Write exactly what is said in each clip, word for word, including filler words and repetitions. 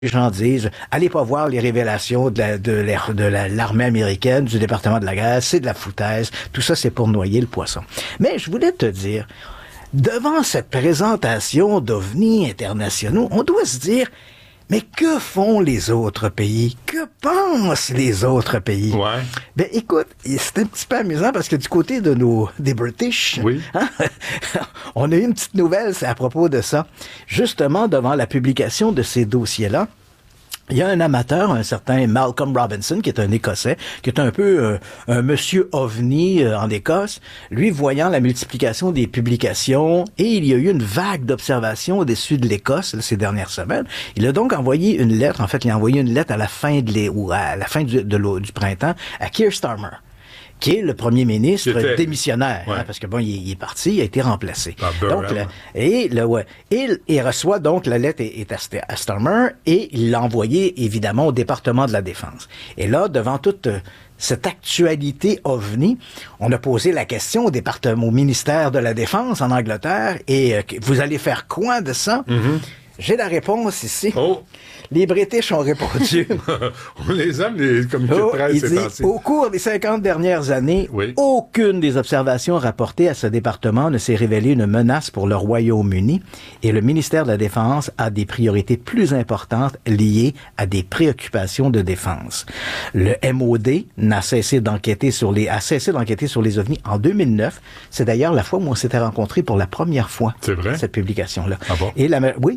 Les gens disent, allez pas voir les révélations de, la, de, la, de la, l'armée américaine, du département de la guerre, c'est de la foutaise. Tout ça, c'est pour noyer le poisson. Mais je voulais te dire, devant cette présentation d'ovnis internationaux, on doit se dire, mais que font les autres pays? Que pensent les autres pays? Ouais. Ben, écoute, c'est un petit peu amusant parce que du côté de nos, des British, oui. hein, on a eu une petite nouvelle, c'est à propos de ça. Justement, devant la publication de ces dossiers-là, il y a un amateur, un certain Malcolm Robinson, qui est un Écossais, qui est un peu euh, un monsieur ovni euh, en Écosse. Lui, voyant la multiplication des publications, et il y a eu une vague d'observations au-dessus de l'Écosse là, ces dernières semaines, il a donc envoyé une lettre, en fait, il a envoyé une lettre à la fin de l'é- ou à la fin du, de l'eau, du printemps à Keir Starmer, qui est le premier ministre C'était... démissionnaire, ouais. hein, parce que bon, il, il est parti, il a été remplacé. Ah, donc, le, et le, ouais, il, il reçoit donc la lettre est, est à, à Starmer et il l'a envoyée évidemment au département de la Défense. Et là, devant toute euh, cette actualité ovni, on a posé la question au département, au ministère de la Défense en Angleterre, et euh, vous allez faire quoi de ça? Mm-hmm. J'ai la réponse ici. Oh. Les British ont répondu. On les aime, les communiqués de presse, il dit, au cours des cinquante dernières années, oui. aucune des observations rapportées à ce département ne s'est révélée une menace pour le Royaume-Uni et le ministère de la Défense a des priorités plus importantes liées à des préoccupations de défense. Le M O D n'a cessé d'enquêter sur les, a cessé d'enquêter sur les ovnis en deux mille neuf. C'est d'ailleurs la fois où on s'était rencontrés pour la première fois. C'est vrai? Cette publication-là. Ah bon? Et la, oui,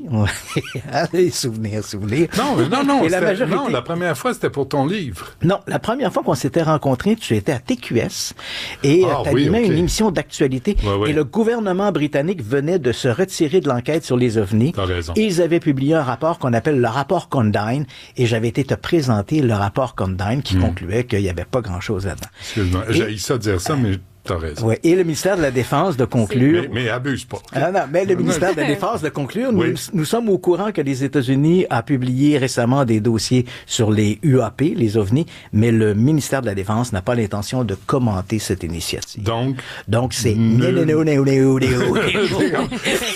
allez, souvenirs, souvenirs. Non, non, non, et la, majorité... non, la première fois, c'était pour ton livre. Non, la première fois qu'on s'était rencontrés, tu étais à T Q S et ah, tu animais oui, okay. une émission d'actualité. Ouais, ouais. Et le gouvernement britannique venait de se retirer de l'enquête sur les ovnis. T'as raison. Et ils avaient publié un rapport qu'on appelle le rapport Condine. Et j'avais été te présenter le rapport Condine qui mmh. concluait qu'il n'y avait pas grand-chose là-dedans. Excuse-moi, et... j'ai ça de dire ça, euh... mais... T'as raison. Ouais. Et le ministère de la Défense de conclure... Mais, mais abuse pas. Ah non, mais le ministère de la Défense de conclure, oui. nous, nous sommes au courant que les États-Unis a publié récemment des dossiers sur les U A P, les ovnis, mais le ministère de la Défense n'a pas l'intention de commenter cette initiative. Donc? Donc, c'est... Ne... Non, non, non, non, non,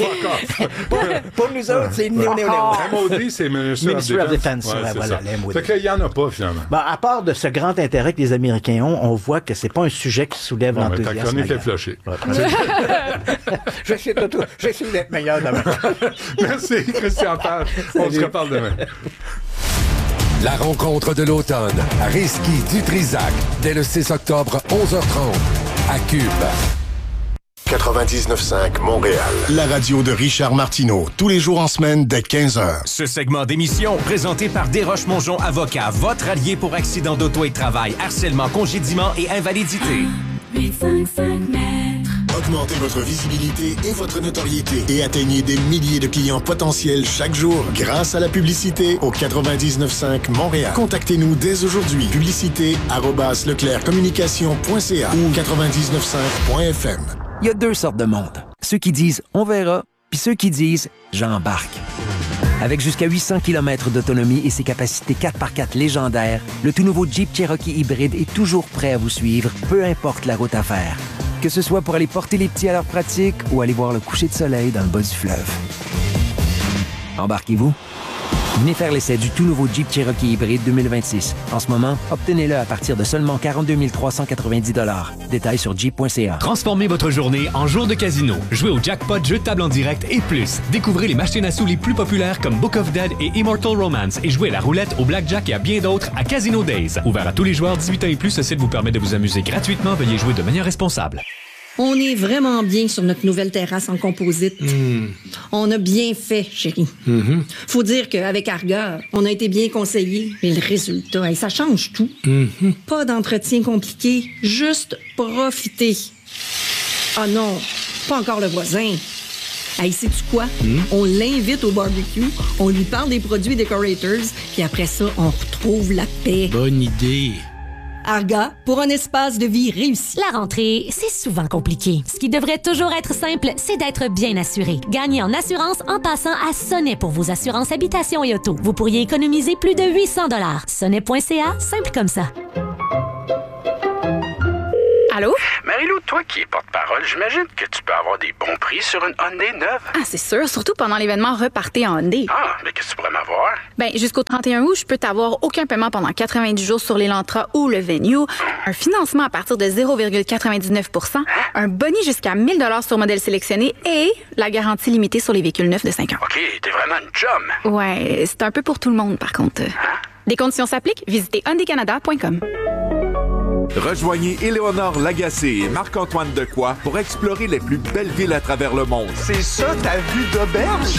pour, pour nous autres, c'est... Non, non, non. M O D, c'est Ministry of Defense. Defense. Ouais, ouais, voilà, l'M O D. Fait qu'il y en a pas, finalement. Ben, à part de ce grand intérêt que les Américains ont, on voit que c'est pas un sujet qui soulève non, l'enthousiasme. Ta chronique est flashée. Ouais. J'essaie d'être meilleur demain. Merci, Christian Page. On se reparle demain. La rencontre de l'automne. Rizky Dutrisac. Dès le six octobre, onze heures trente. À Cube. quatre-vingt-dix-neuf cinq Montréal. La radio de Richard Martineau. Tous les jours en semaine dès quinze heures. Ce segment d'émission, présenté par Desroches-Mongeon Avocat, votre allié pour accident d'auto et de travail, harcèlement, congédiement et invalidité. huit cinq cinq mètres. Augmentez votre visibilité et votre notoriété et atteignez des milliers de clients potentiels chaque jour grâce à la publicité au quatre-vingt-dix-neuf cinq Montréal. Contactez-nous dès aujourd'hui. Publicité arobase leclerccommunication point c a ou quatre-vingt-dix-neuf cinq point f m. Il y a deux sortes de monde. Ceux qui disent « on verra » puis ceux qui disent « j'embarque ». Avec jusqu'à huit cents kilomètres d'autonomie et ses capacités quatre par quatre légendaires, le tout nouveau Jeep Cherokee hybride est toujours prêt à vous suivre, peu importe la route à faire. Que ce soit pour aller porter les petits à leur pratique ou aller voir le coucher de soleil dans le bas du fleuve. Embarquez-vous. Venez faire l'essai du tout nouveau Jeep Cherokee hybride deux mille vingt-six. En ce moment, obtenez-le à partir de seulement quarante-deux mille trois cent quatre-vingt-dix dollars. Détails sur jeep point c a. Transformez votre journée en jour de casino. Jouez au jackpot, jeux de table en direct et plus. Découvrez les machines à sous les plus populaires comme Book of Dead et Immortal Romance et jouez à la roulette, au blackjack et à bien d'autres à Casino Days. Ouvert à tous les joueurs dix-huit ans et plus, ce site vous permet de vous amuser gratuitement. Veuillez jouer de manière responsable. On est vraiment bien sur notre nouvelle terrasse en composite. Mmh. On a bien fait, chérie. Mmh. Faut dire qu'avec Arga, on a été bien conseillés. Mais le résultat, ça change tout. Mmh. Pas d'entretien compliqué, juste profiter. Ah non, pas encore le voisin. Hey, sais-tu quoi? Mmh. On l'invite au barbecue, on lui parle des produits Decorators, puis après ça, on retrouve la paix. Bonne idée. Arga, pour un espace de vie réussi. La rentrée, c'est souvent compliqué. Ce qui devrait toujours être simple, c'est d'être bien assuré. Gagnez en assurance en passant à Sonnet pour vos assurances habitation et auto. Vous pourriez économiser plus de huit cents dollars. Sonnet point c a, simple comme ça. Allô? Marie-Lou, toi qui es porte-parole, j'imagine que tu peux avoir des bons prix sur une Hyundai neuve. Ah, c'est sûr, surtout pendant l'événement Repartez en Hyundai. Ah, mais qu'est-ce que tu pourrais m'avoir? Ben, jusqu'au trente et un août, je peux t'avoir aucun paiement pendant quatre-vingt-dix jours sur l'Elantra ou le Venue, un financement à partir de zéro virgule quatre-vingt-dix-neuf pour cent, un boni jusqu'à mille dollars sur modèle sélectionné et la garantie limitée sur les véhicules neufs de cinq ans. OK, t'es vraiment une chum. Ouais, c'est un peu pour tout le monde, par contre. Hein? Des conditions s'appliquent, visitez hyundai canada point com. Rejoignez Éléonore Lagacé et Marc-Antoine Decoy pour explorer les plus belles villes à travers le monde. C'est ça ta vue d'auberge?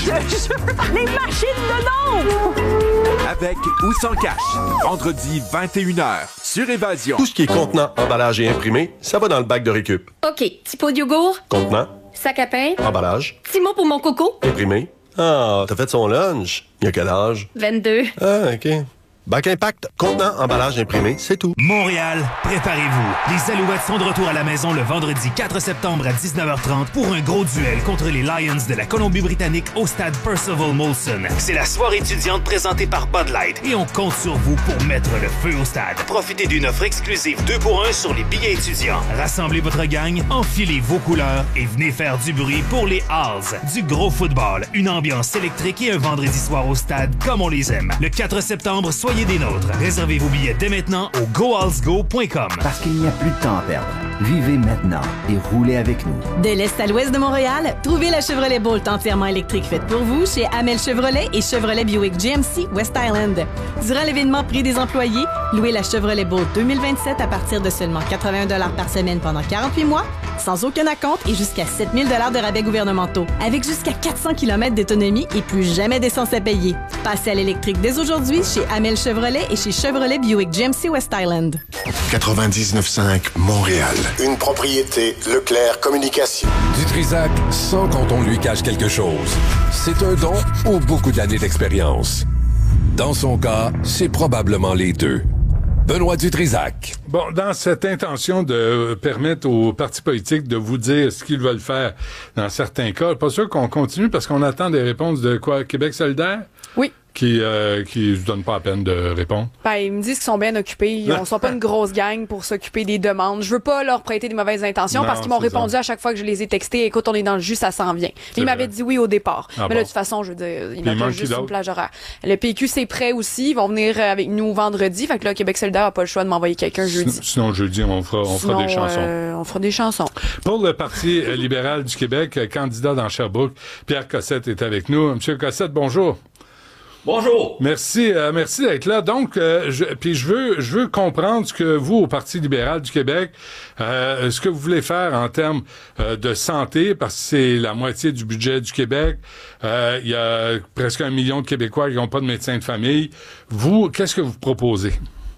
Les machines de nombre! Avec ou sans cash. Vendredi vingt et une heures sur Évasion. Tout ce qui est contenant, emballage et imprimé, ça va dans le bac de récup. OK, petit pot de yogourt. Contenant, Sac à pain. emballage, Petit mot pour mon coco. imprimé. Ah, t'as fait son lunch. Il y a quel âge? vingt-deux. Ah, OK. Bac Impact, contenant, emballage imprimé, c'est tout. Montréal, préparez-vous. Les Alouettes sont de retour à la maison le vendredi quatre septembre à dix-neuf heures trente pour un gros duel contre les Lions de la Colombie-Britannique au stade Percival Molson. C'est la soirée étudiante présentée par Bud Light et on compte sur vous pour mettre le feu au stade. Profitez d'une offre exclusive deux pour un sur les billets étudiants. Rassemblez votre gang, enfilez vos couleurs et venez faire du bruit pour les Halls. Du gros football, une ambiance électrique et un vendredi soir au stade comme on les aime. Le quatre septembre, soyez des nôtres. Réservez vos billets dès maintenant au go halls go point com. Parce qu'il n'y a plus de temps à perdre. Vivez maintenant et roulez avec nous. De l'Est à l'Ouest de Montréal, trouvez la Chevrolet Bolt entièrement électrique faite pour vous chez Amel Chevrolet et Chevrolet Buick G M C West Island. Durant l'événement Prix des employés, louez la Chevrolet Bolt deux mille vingt-sept à partir de seulement quatre-vingt-un dollars par semaine pendant quarante-huit mois, sans aucun acompte et jusqu'à sept mille dollars de rabais gouvernementaux, avec jusqu'à quatre cents kilomètres d'autonomie et plus jamais d'essence à payer. Passez à l'électrique dès aujourd'hui chez Amel Chevrolet et chez Chevrolet Buick G M C West Island. quatre-vingt-dix-neuf cinq Montréal. Une propriété Leclerc Communication. Du Trisac, sans quand on lui cache quelque chose. C'est un don ou beaucoup d'années d'expérience. Dans son cas, c'est probablement les deux. Benoît Dutrisac. Bon, dans cette intention de permettre aux partis politiques de vous dire ce qu'ils veulent faire dans certains cas, pas sûr qu'on continue parce qu'on attend des réponses de quoi? Québec solidaire? Oui. Qui euh, qui se donnent pas la peine de répondre. Ben, ils me disent qu'ils sont bien occupés. Ils ne sont pas une grosse gang pour s'occuper des demandes. Je veux pas leur prêter des mauvaises intentions non, parce qu'ils m'ont répondu ça. à chaque fois que je les ai textés. Écoute, on est dans le jus, ça s'en vient. Ils m'avaient dit oui au départ. Ah mais bon. là, de toute façon, je veux dire, ils Puis n'ont il juste manque une plage horaire. Le P Q, c'est prêt aussi. Ils vont venir avec nous vendredi. Fait que là, Québec solidaire n'a pas le choix de m'envoyer quelqu'un jeudi. Sinon, sinon jeudi, on fera, on Sinon, fera des chansons. Euh, on fera des chansons. Pour le Parti libéral du Québec, candidat dans Sherbrooke, Pierre Cossette est avec nous. Monsieur Cossette, bonjour. Bonjour. Merci, euh, merci d'être là. Donc, euh, je, puis je veux, je veux comprendre ce que vous, au Parti libéral du Québec, euh, ce que vous voulez faire en termes euh, de santé, parce que c'est la moitié du budget du Québec. Euh, il y a presque un million de Québécois qui n'ont pas de médecin de famille. Vous, qu'est-ce que vous proposez?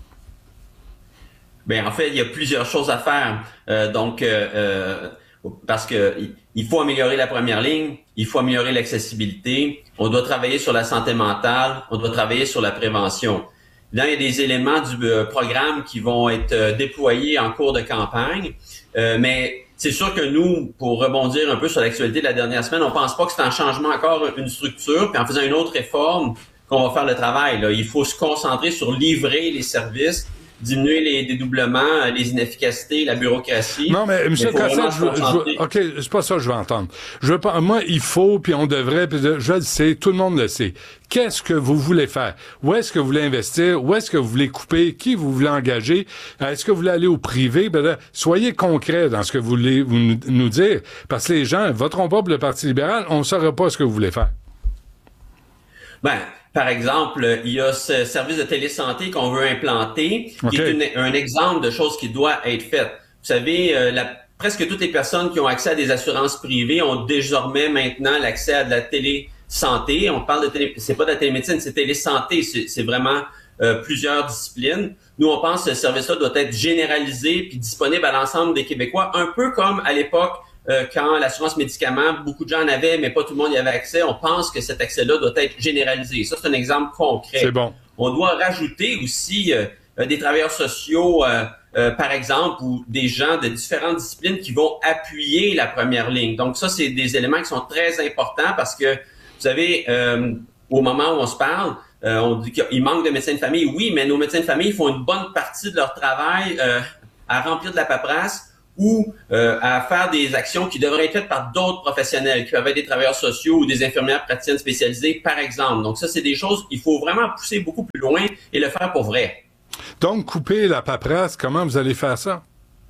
Ben, en fait, il y a plusieurs choses à faire. Euh, donc, euh, euh, parce que il faut améliorer la première ligne, il faut améliorer l'accessibilité, on doit travailler sur la santé mentale, on doit travailler sur la prévention. Là, il y a des éléments du euh, programme qui vont être euh, déployés en cours de campagne, euh, mais c'est sûr que nous, pour rebondir un peu sur l'actualité de la dernière semaine, on pense pas que c'est en changement encore une structure, puis en faisant une autre réforme qu'on va faire le travail. Là. Il faut se concentrer sur livrer les services, diminuer les dédoublements, les inefficacités, la bureaucratie. Non, mais M. Cossette, je, je, OK, c'est pas ça que je veux entendre. Je veux pas, moi, il faut, puis on devrait, puis je le sais, tout le monde le sait. Qu'est-ce que vous voulez faire? Où est-ce que vous voulez investir? Où est-ce que vous voulez couper? Qui vous voulez engager? Est-ce que vous voulez aller au privé? Ben là, soyez concret dans ce que vous voulez vous nous dire, parce que les gens voteront pas pour le Parti libéral, on ne saura pas ce que vous voulez faire. Ben, par exemple, il y a ce service de télésanté qu'on veut implanter, okay. qui est une, un exemple de choses qui doit être faites. Vous savez, euh, la, presque toutes les personnes qui ont accès à des assurances privées ont désormais maintenant l'accès à de la télésanté. On parle de télé, c'est pas de la télémédecine, c'est télésanté, c'est, c'est vraiment euh, plusieurs disciplines. Nous, on pense que ce service-là doit être généralisé puis disponible à l'ensemble des Québécois, un peu comme à l'époque Euh, quand l'assurance médicaments, beaucoup de gens en avaient, mais pas tout le monde y avait accès. On pense que cet accès-là doit être généralisé. Ça, c'est un exemple concret. C'est bon. On doit rajouter aussi euh, des travailleurs sociaux, euh, euh, par exemple, ou des gens de différentes disciplines qui vont appuyer la première ligne. Donc, ça, c'est des éléments qui sont très importants parce que, vous savez, euh, au moment où on se parle, euh, on dit qu'il manque de médecins de famille. Oui, mais nos médecins de famille font une bonne partie de leur travail euh, à remplir de la paperasse ou euh, à faire des actions qui devraient être faites par d'autres professionnels, qui peuvent être des travailleurs sociaux ou des infirmières praticiennes spécialisées, par exemple. Donc ça, c'est des choses qu'il faut vraiment pousser beaucoup plus loin et le faire pour vrai. Donc, couper la paperasse, comment vous allez faire ça?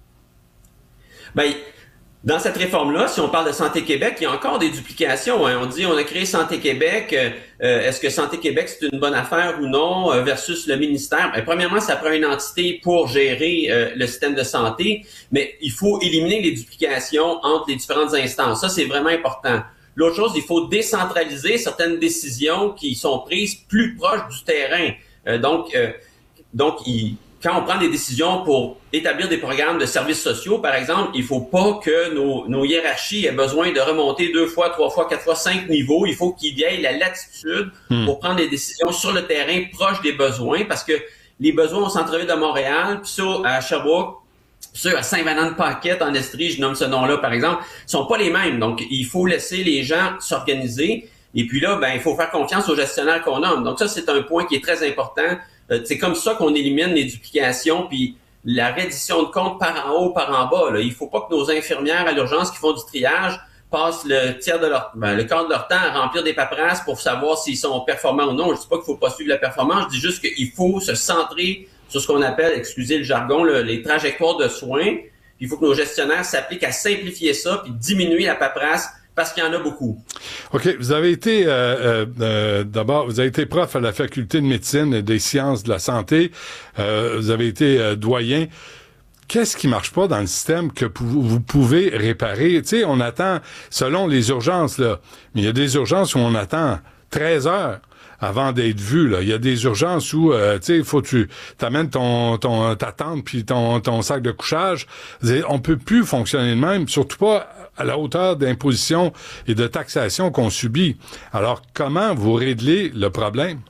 Ben, dans cette réforme-là, si on parle de Santé Québec, il y a encore des duplications. Hein. On dit, on a créé Santé Québec. Euh, est-ce que Santé Québec, c'est une bonne affaire ou non euh, versus le ministère? Ben, premièrement, ça prend une entité pour gérer euh, le système de santé, mais il faut éliminer les duplications entre les différentes instances. Ça, c'est vraiment important. L'autre chose, il faut décentraliser certaines décisions qui sont prises plus proches du terrain. Euh, donc, euh, donc il, quand on prend des décisions pour établir des programmes de services sociaux, par exemple, il faut pas que nos, nos hiérarchies aient besoin de remonter deux fois, trois fois, quatre fois, cinq niveaux. Il faut qu'il y ait la latitude mmh. pour prendre des décisions sur le terrain proche des besoins, parce que les besoins au centre-ville de Montréal, puis ceux à Sherbrooke, ceux à Saint-Venant-de-Paquette, en Estrie, je nomme ce nom-là, par exemple, sont pas les mêmes. Donc, il faut laisser les gens s'organiser. Et puis là, ben, il faut faire confiance aux gestionnaires qu'on nomme. Donc ça, c'est un point qui est très important. Euh, c'est comme ça qu'on élimine les duplications, puis la reddition de comptes par en haut, par en bas. Là. Il faut pas que nos infirmières à l'urgence qui font du triage passent le tiers de leur, ben, le quart de leur temps à remplir des paperasses pour savoir s'ils sont performants ou non. Je dis pas qu'il faut pas suivre la performance, je dis juste qu'il faut se centrer sur ce qu'on appelle, excusez le jargon, là, les trajectoires de soins. Puis il faut que nos gestionnaires s'appliquent à simplifier ça, puis diminuer la paperasse, parce qu'il y en a beaucoup. OK. Vous avez été, euh, euh, d'abord, vous avez été prof à la Faculté de médecine et des sciences de la santé. Euh, vous avez été euh, doyen. Qu'est-ce qui marche pas dans le système que vous pouvez réparer? Tu sais, on attend, selon les urgences, là, mais il y a des urgences où on attend treize heures avant d'être vu, là. Il y a des urgences où, euh, tu sais, il faut que tu t'amènes ton, ton, ta tente puis ton, ton sac de couchage. On peut plus fonctionner de même, surtout pas à la hauteur d'imposition et de taxation qu'on subit. Alors, comment vous réglez le problème?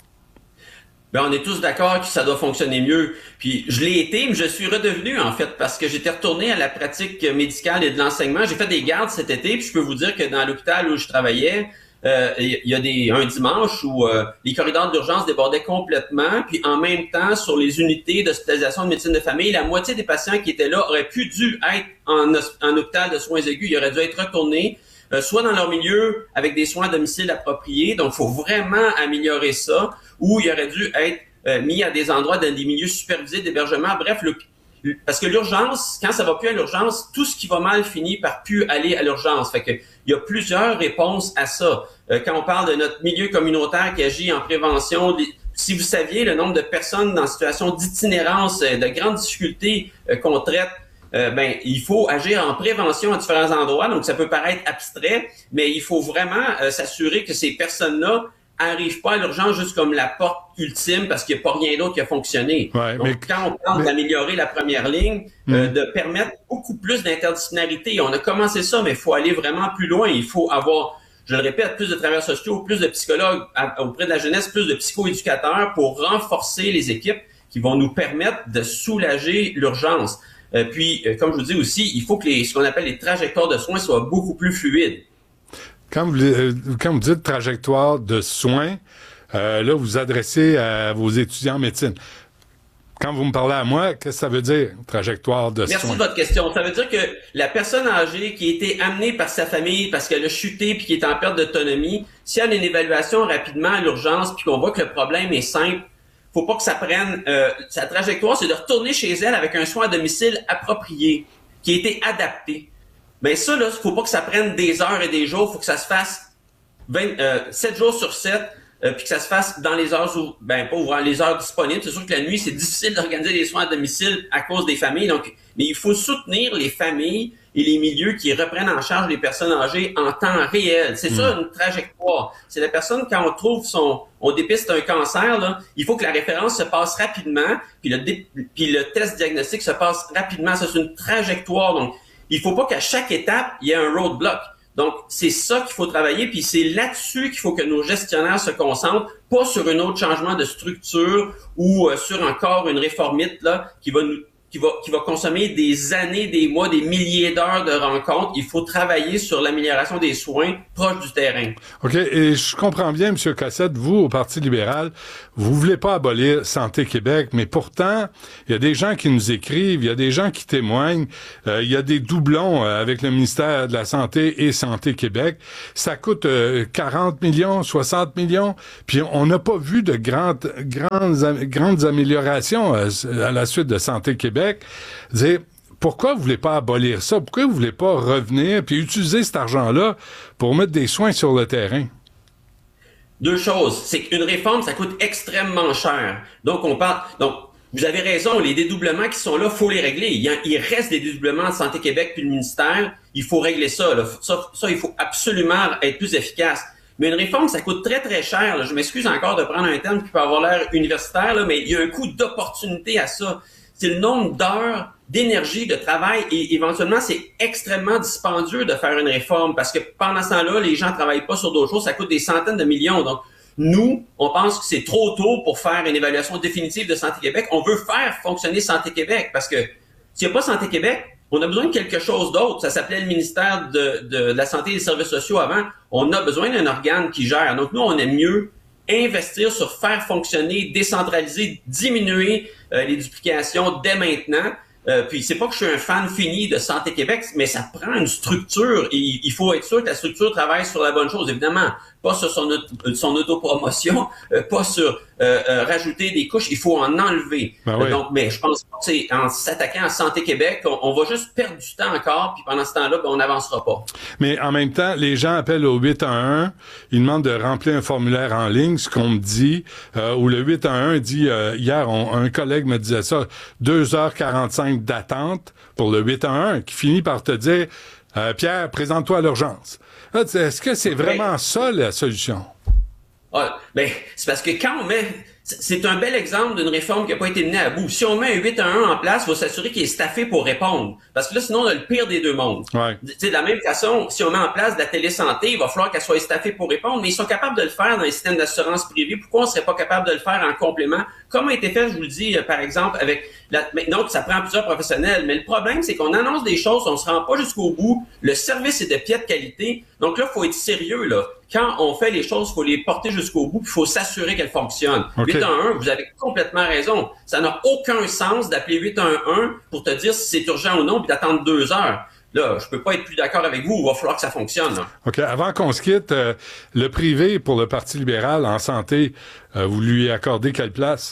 Ben, on est tous d'accord que ça doit fonctionner mieux. Puis, je l'ai été, mais je suis redevenu, en fait, parce que j'étais retourné à la pratique médicale et de l'enseignement. J'ai fait des gardes cet été, puis je peux vous dire que dans l'hôpital où je travaillais, Euh, il y a des un dimanche où euh, les corridors d'urgence débordaient complètement, puis en même temps, sur les unités d'hospitalisation de médecine de famille, la moitié des patients qui étaient là auraient pu dû être en, en hôpital de soins aigus. Ils auraient dû être retournés, euh, soit dans leur milieu avec des soins à domicile appropriés, donc il faut vraiment améliorer ça, ou ils auraient dû être euh, mis à des endroits dans des milieux supervisés d'hébergement. Bref, le Parce que l'urgence, quand ça va plus à l'urgence, tout ce qui va mal finit par plus aller à l'urgence. Fait que il y a plusieurs réponses à ça. Euh, quand on parle de notre milieu communautaire qui agit en prévention, si vous saviez le nombre de personnes dans situation d'itinérance, de grandes difficultés euh, qu'on traite, euh, ben il faut agir en prévention à différents endroits. Donc ça peut paraître abstrait, mais il faut vraiment euh, s'assurer que ces personnes-là arrive pas à l'urgence juste comme la porte ultime parce qu'il n'y a pas rien d'autre qui a fonctionné. Ouais, Donc, mais, quand on parle mais... d'améliorer la première ligne, mmh. euh, de permettre beaucoup plus d'interdisciplinarité, on a commencé ça, mais il faut aller vraiment plus loin. Il faut avoir, je le répète, plus de travailleurs sociaux, plus de psychologues à, auprès de la jeunesse, plus de psychoéducateurs pour renforcer les équipes qui vont nous permettre de soulager l'urgence. Euh, puis, euh, comme je vous dis aussi, il faut que les, ce qu'on appelle les trajectoires de soins soient beaucoup plus fluides. Quand vous, euh, quand vous dites trajectoire de soins, euh, là, vous vous adressez à vos étudiants en médecine. Quand vous me parlez à moi, qu'est-ce que ça veut dire, trajectoire de Merci soins? Merci de votre question. Ça veut dire que la personne âgée qui a été amenée par sa famille parce qu'elle a chuté puis qui est en perte d'autonomie, si elle a une évaluation rapidement à l'urgence puis qu'on voit que le problème est simple, faut pas que ça prenne... Euh, sa trajectoire, c'est de retourner chez elle avec un soin à domicile approprié, qui a été adapté. Ben ça, là, faut pas que ça prenne des heures et des jours, faut que ça se fasse vingt, euh, sept jours sur sept, euh, puis que ça se fasse dans les heures où, ben pas ouvrant les heures disponibles. C'est sûr que la nuit, c'est difficile d'organiser des soins à domicile à cause des familles. Donc, mais il faut soutenir les familles et les milieux qui reprennent en charge les personnes âgées en temps réel. C'est mmh. ça une trajectoire. C'est la personne, quand on trouve son, on dépiste un cancer, là, il faut que la référence se passe rapidement, puis le, dé, puis le test diagnostique se passe rapidement. Ça, c'est une trajectoire. Donc, il faut pas qu'à chaque étape, il y ait un roadblock. Donc, c'est ça qu'il faut travailler, puis c'est là-dessus qu'il faut que nos gestionnaires se concentrent, pas sur un autre changement de structure ou euh, sur encore une réformite là qui va nous qui va, qui va consommer des années, des mois, des milliers d'heures de rencontres. Il faut travailler sur l'amélioration des soins proches du terrain. OK. Et je comprends bien, M. Cossette, vous, au Parti libéral, vous voulez pas abolir Santé Québec, mais pourtant, il y a des gens qui nous écrivent, il y a des gens qui témoignent, euh, il y a des doublons euh, avec le ministère de la Santé et Santé Québec. Ça coûte euh, quarante millions, soixante millions, puis on n'a pas vu de grandes, grandes, grandes améliorations euh, à la suite de Santé Québec. Dire, pourquoi vous voulez pas abolir ça? Pourquoi vous voulez pas revenir puis utiliser cet argent-là pour mettre des soins sur le terrain? Deux choses. C'est qu'une réforme, ça coûte extrêmement cher. Donc, on parle... Donc, vous avez raison, les dédoublements qui sont là, faut les régler. Il, y a, il reste des dédoublements de Santé Québec puis le ministère. Il faut régler ça, là. Ça, ça, il faut absolument être plus efficace. Mais une réforme, ça coûte très, très cher. Là. Je m'excuse encore de prendre un terme qui peut avoir l'air universitaire, là, mais il y a un coût d'opportunité à ça. C'est le nombre d'heures d'énergie, de travail, et éventuellement, c'est extrêmement dispendieux de faire une réforme parce que pendant ce temps-là, les gens travaillent pas sur d'autres choses, ça coûte des centaines de millions. Donc, nous, on pense que c'est trop tôt pour faire une évaluation définitive de Santé Québec. On veut faire fonctionner Santé Québec parce que s'il n'y a pas Santé Québec, on a besoin de quelque chose d'autre. Ça s'appelait le ministère de, de, de la Santé et des Services sociaux avant. On a besoin d'un organe qui gère. Donc, nous, on aime mieux investir sur faire fonctionner, décentraliser, diminuer euh, les duplications dès maintenant. Euh, puis c'est pas que je suis un fan fini de Santé Québec, mais ça prend une structure et il faut être sûr que la structure travaille sur la bonne chose. Évidemment, pas sur son, son autopromotion, euh, pas sur euh, euh, rajouter des couches, il faut en enlever. Ben oui. Donc, mais je pense que en s'attaquant à Santé Québec, on, on va juste perdre du temps encore, puis pendant ce temps-là, ben, on n'avancera pas. Mais en même temps, les gens appellent au huit un un, ils demandent de remplir un formulaire en ligne, ce qu'on me dit, euh, où le huit un un dit, euh, hier, on, un collègue me disait ça, deux heures quarante-cinq d'attente pour le huit un un, qui finit par te dire, euh, Pierre, présente-toi à l'urgence. Là, est-ce que c'est vraiment ça la solution? Ah, ben, c'est parce que quand on met... C'est un bel exemple d'une réforme qui n'a pas été menée à bout. Si on met un huit un un en place, il faut s'assurer qu'il est staffé pour répondre. Parce que là, sinon, on a le pire des deux mondes. Ouais. Tu sais, de la même façon, si on met en place de la télésanté, il va falloir qu'elle soit staffée pour répondre, mais ils sont capables de le faire dans les systèmes d'assurance privée. Pourquoi on ne serait pas capable de le faire en complément? Comme a été fait, je vous le dis, par exemple, avec la... Donc, ça prend plusieurs professionnels. Mais le problème, c'est qu'on annonce des choses, on ne se rend pas jusqu'au bout. Le service est de piètre qualité. Donc là, il faut être sérieux, là. Quand on fait les choses, il faut les porter jusqu'au bout, puis il faut s'assurer qu'elles fonctionnent. Okay. huit un un, vous avez complètement raison. Ça n'a aucun sens d'appeler huit un un pour te dire si c'est urgent ou non, puis d'attendre deux heures. Là, je peux pas être plus d'accord avec vous. Il va falloir que ça fonctionne. Là. OK. Avant qu'on se quitte, euh, le privé pour le Parti libéral en santé, euh, vous lui accordez quelle place?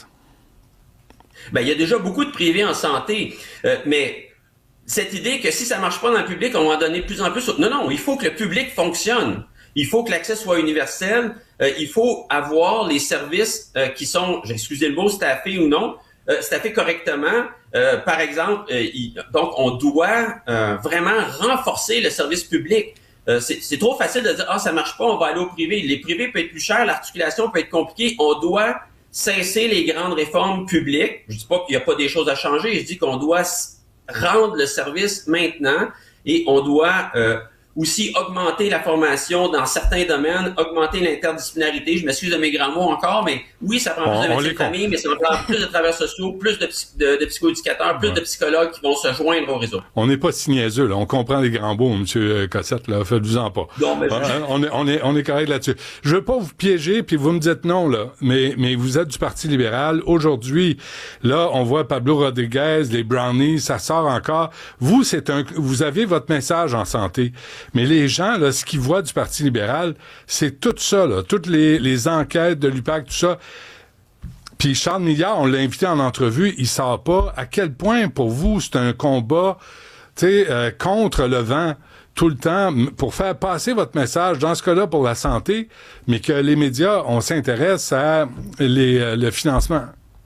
Ben, il y a déjà beaucoup de privés en santé, euh, mais cette idée que si ça marche pas dans le public, on va en donner de plus en plus... Non, non, il faut que le public fonctionne. Il faut que l'accès soit universel. Euh, il faut avoir les services euh, qui sont, excusez le mot, staffés ou non, euh, staffés correctement. Euh, par exemple, euh, il, donc on doit euh, vraiment renforcer le service public. Euh, c'est, c'est trop facile de dire « Ah, ça marche pas, on va aller au privé ». Les privés peuvent être plus chers, l'articulation peut être compliquée. On doit cesser les grandes réformes publiques. Je dis pas qu'il n'y a pas des choses à changer, je dis qu'on doit rendre le service maintenant et on doit... Euh, aussi augmenter la formation dans certains domaines, augmenter l'interdisciplinarité. Je m'excuse de mes grands mots encore, mais oui, ça prend plus de médecins de famille, mais ça prend plus de travailleurs sociaux, plus de, psy- de, de psychoéducateurs, plus ouais. de psychologues qui vont se joindre au réseau. On n'est pas si niaiseux, là. On comprend les grands mots, M. Cossette, là. Faites-vous-en pas. Non, mais je... on, est, on, est, on est correct là-dessus. Je veux pas vous piéger, puis vous me dites non, là. Mais, mais vous êtes du Parti libéral. Aujourd'hui, là, on voit Pablo Rodriguez, les brownies, ça sort encore. Vous, c'est un, vous avez votre message en santé. Mais les gens, là, ce qu'ils voient du Parti libéral, c'est tout ça, là, toutes les, les enquêtes de l'U P A C, tout ça. Puis Charles Milliard, on l'a invité en entrevue, il sort pas. À quel point, pour vous, c'est un combat, tu sais, euh, contre le vent tout le temps pour faire passer votre message, dans ce cas-là, pour la santé, mais que les médias, on s'intéresse à les, euh, le financement.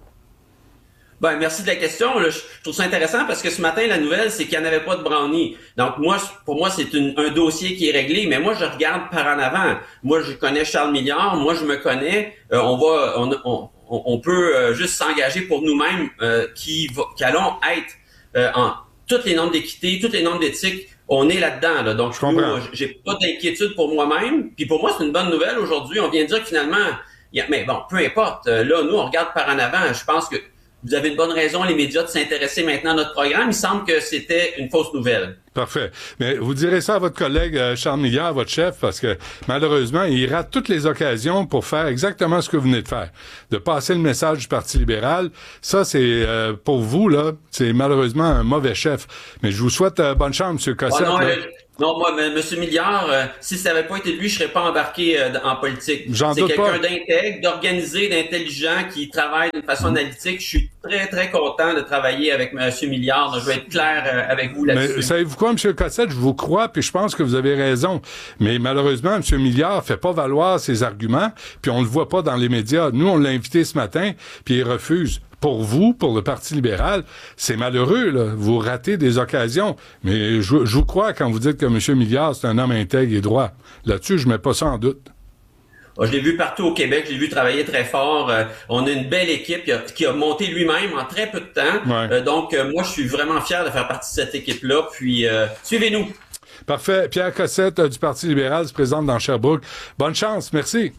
Ben, merci de la question. Là, je trouve ça intéressant parce que ce matin, la nouvelle, c'est qu'il n'y en avait pas de brownie. Donc, moi, pour moi, c'est une, un dossier qui est réglé, mais moi, je regarde par en avant. Moi, je connais Charles Milliard, moi, je me connais. Euh, on va, on, on, on peut euh, juste s'engager pour nous-mêmes euh, qui, va, qui allons être euh, en toutes les normes d'équité, toutes les normes d'éthique. On est là-dedans. Là. Donc, nous, j'ai pas d'inquiétude pour moi-même. Puis pour moi, c'est une bonne nouvelle aujourd'hui. On vient de dire que finalement, il y a, mais bon, peu importe. Là, nous, on regarde par en avant. Je pense que vous avez une bonne raison, les médias, de s'intéresser maintenant à notre programme. Il semble que c'était une fausse nouvelle. Parfait. Mais vous direz ça à votre collègue euh, Charles Milliard, votre chef, parce que malheureusement, il rate toutes les occasions pour faire exactement ce que vous venez de faire, de passer le message du Parti libéral. Ça, c'est euh, pour vous, là, c'est malheureusement un mauvais chef. Mais je vous souhaite euh, bonne chance, M. Cossette. Oh non, là. le... Non, moi, M. Milliard, euh, si ça n'avait pas été lui, je serais pas embarqué euh, en politique. J'en C'est doute quelqu'un pas. d'intègre, d'organisé, d'intelligent, qui travaille d'une façon analytique. Je suis très, très content de travailler avec M. Milliard. Je vais être clair euh, avec vous là-dessus. Mais savez-vous quoi, M. Cossette? Je vous crois, puis je pense que vous avez raison. Mais malheureusement, M. Milliard fait pas valoir ses arguments, puis on le voit pas dans les médias. Nous, on l'a invité ce matin, puis il refuse. Pour vous, pour le Parti libéral, c'est malheureux, là. Vous ratez des occasions. Mais je, je vous crois quand vous dites que M. Milliard, c'est un homme intègre et droit. Là-dessus, je mets pas ça en doute. Je l'ai vu partout au Québec, je l'ai vu travailler très fort. Euh, on a une belle équipe qui a, qui a monté lui-même en très peu de temps. Ouais. Euh, donc, euh, moi, je suis vraiment fier de faire partie de cette équipe-là. Puis, euh, suivez-nous. Parfait. Pierre Cossette euh, du Parti libéral se présente dans Sherbrooke. Bonne chance. Merci.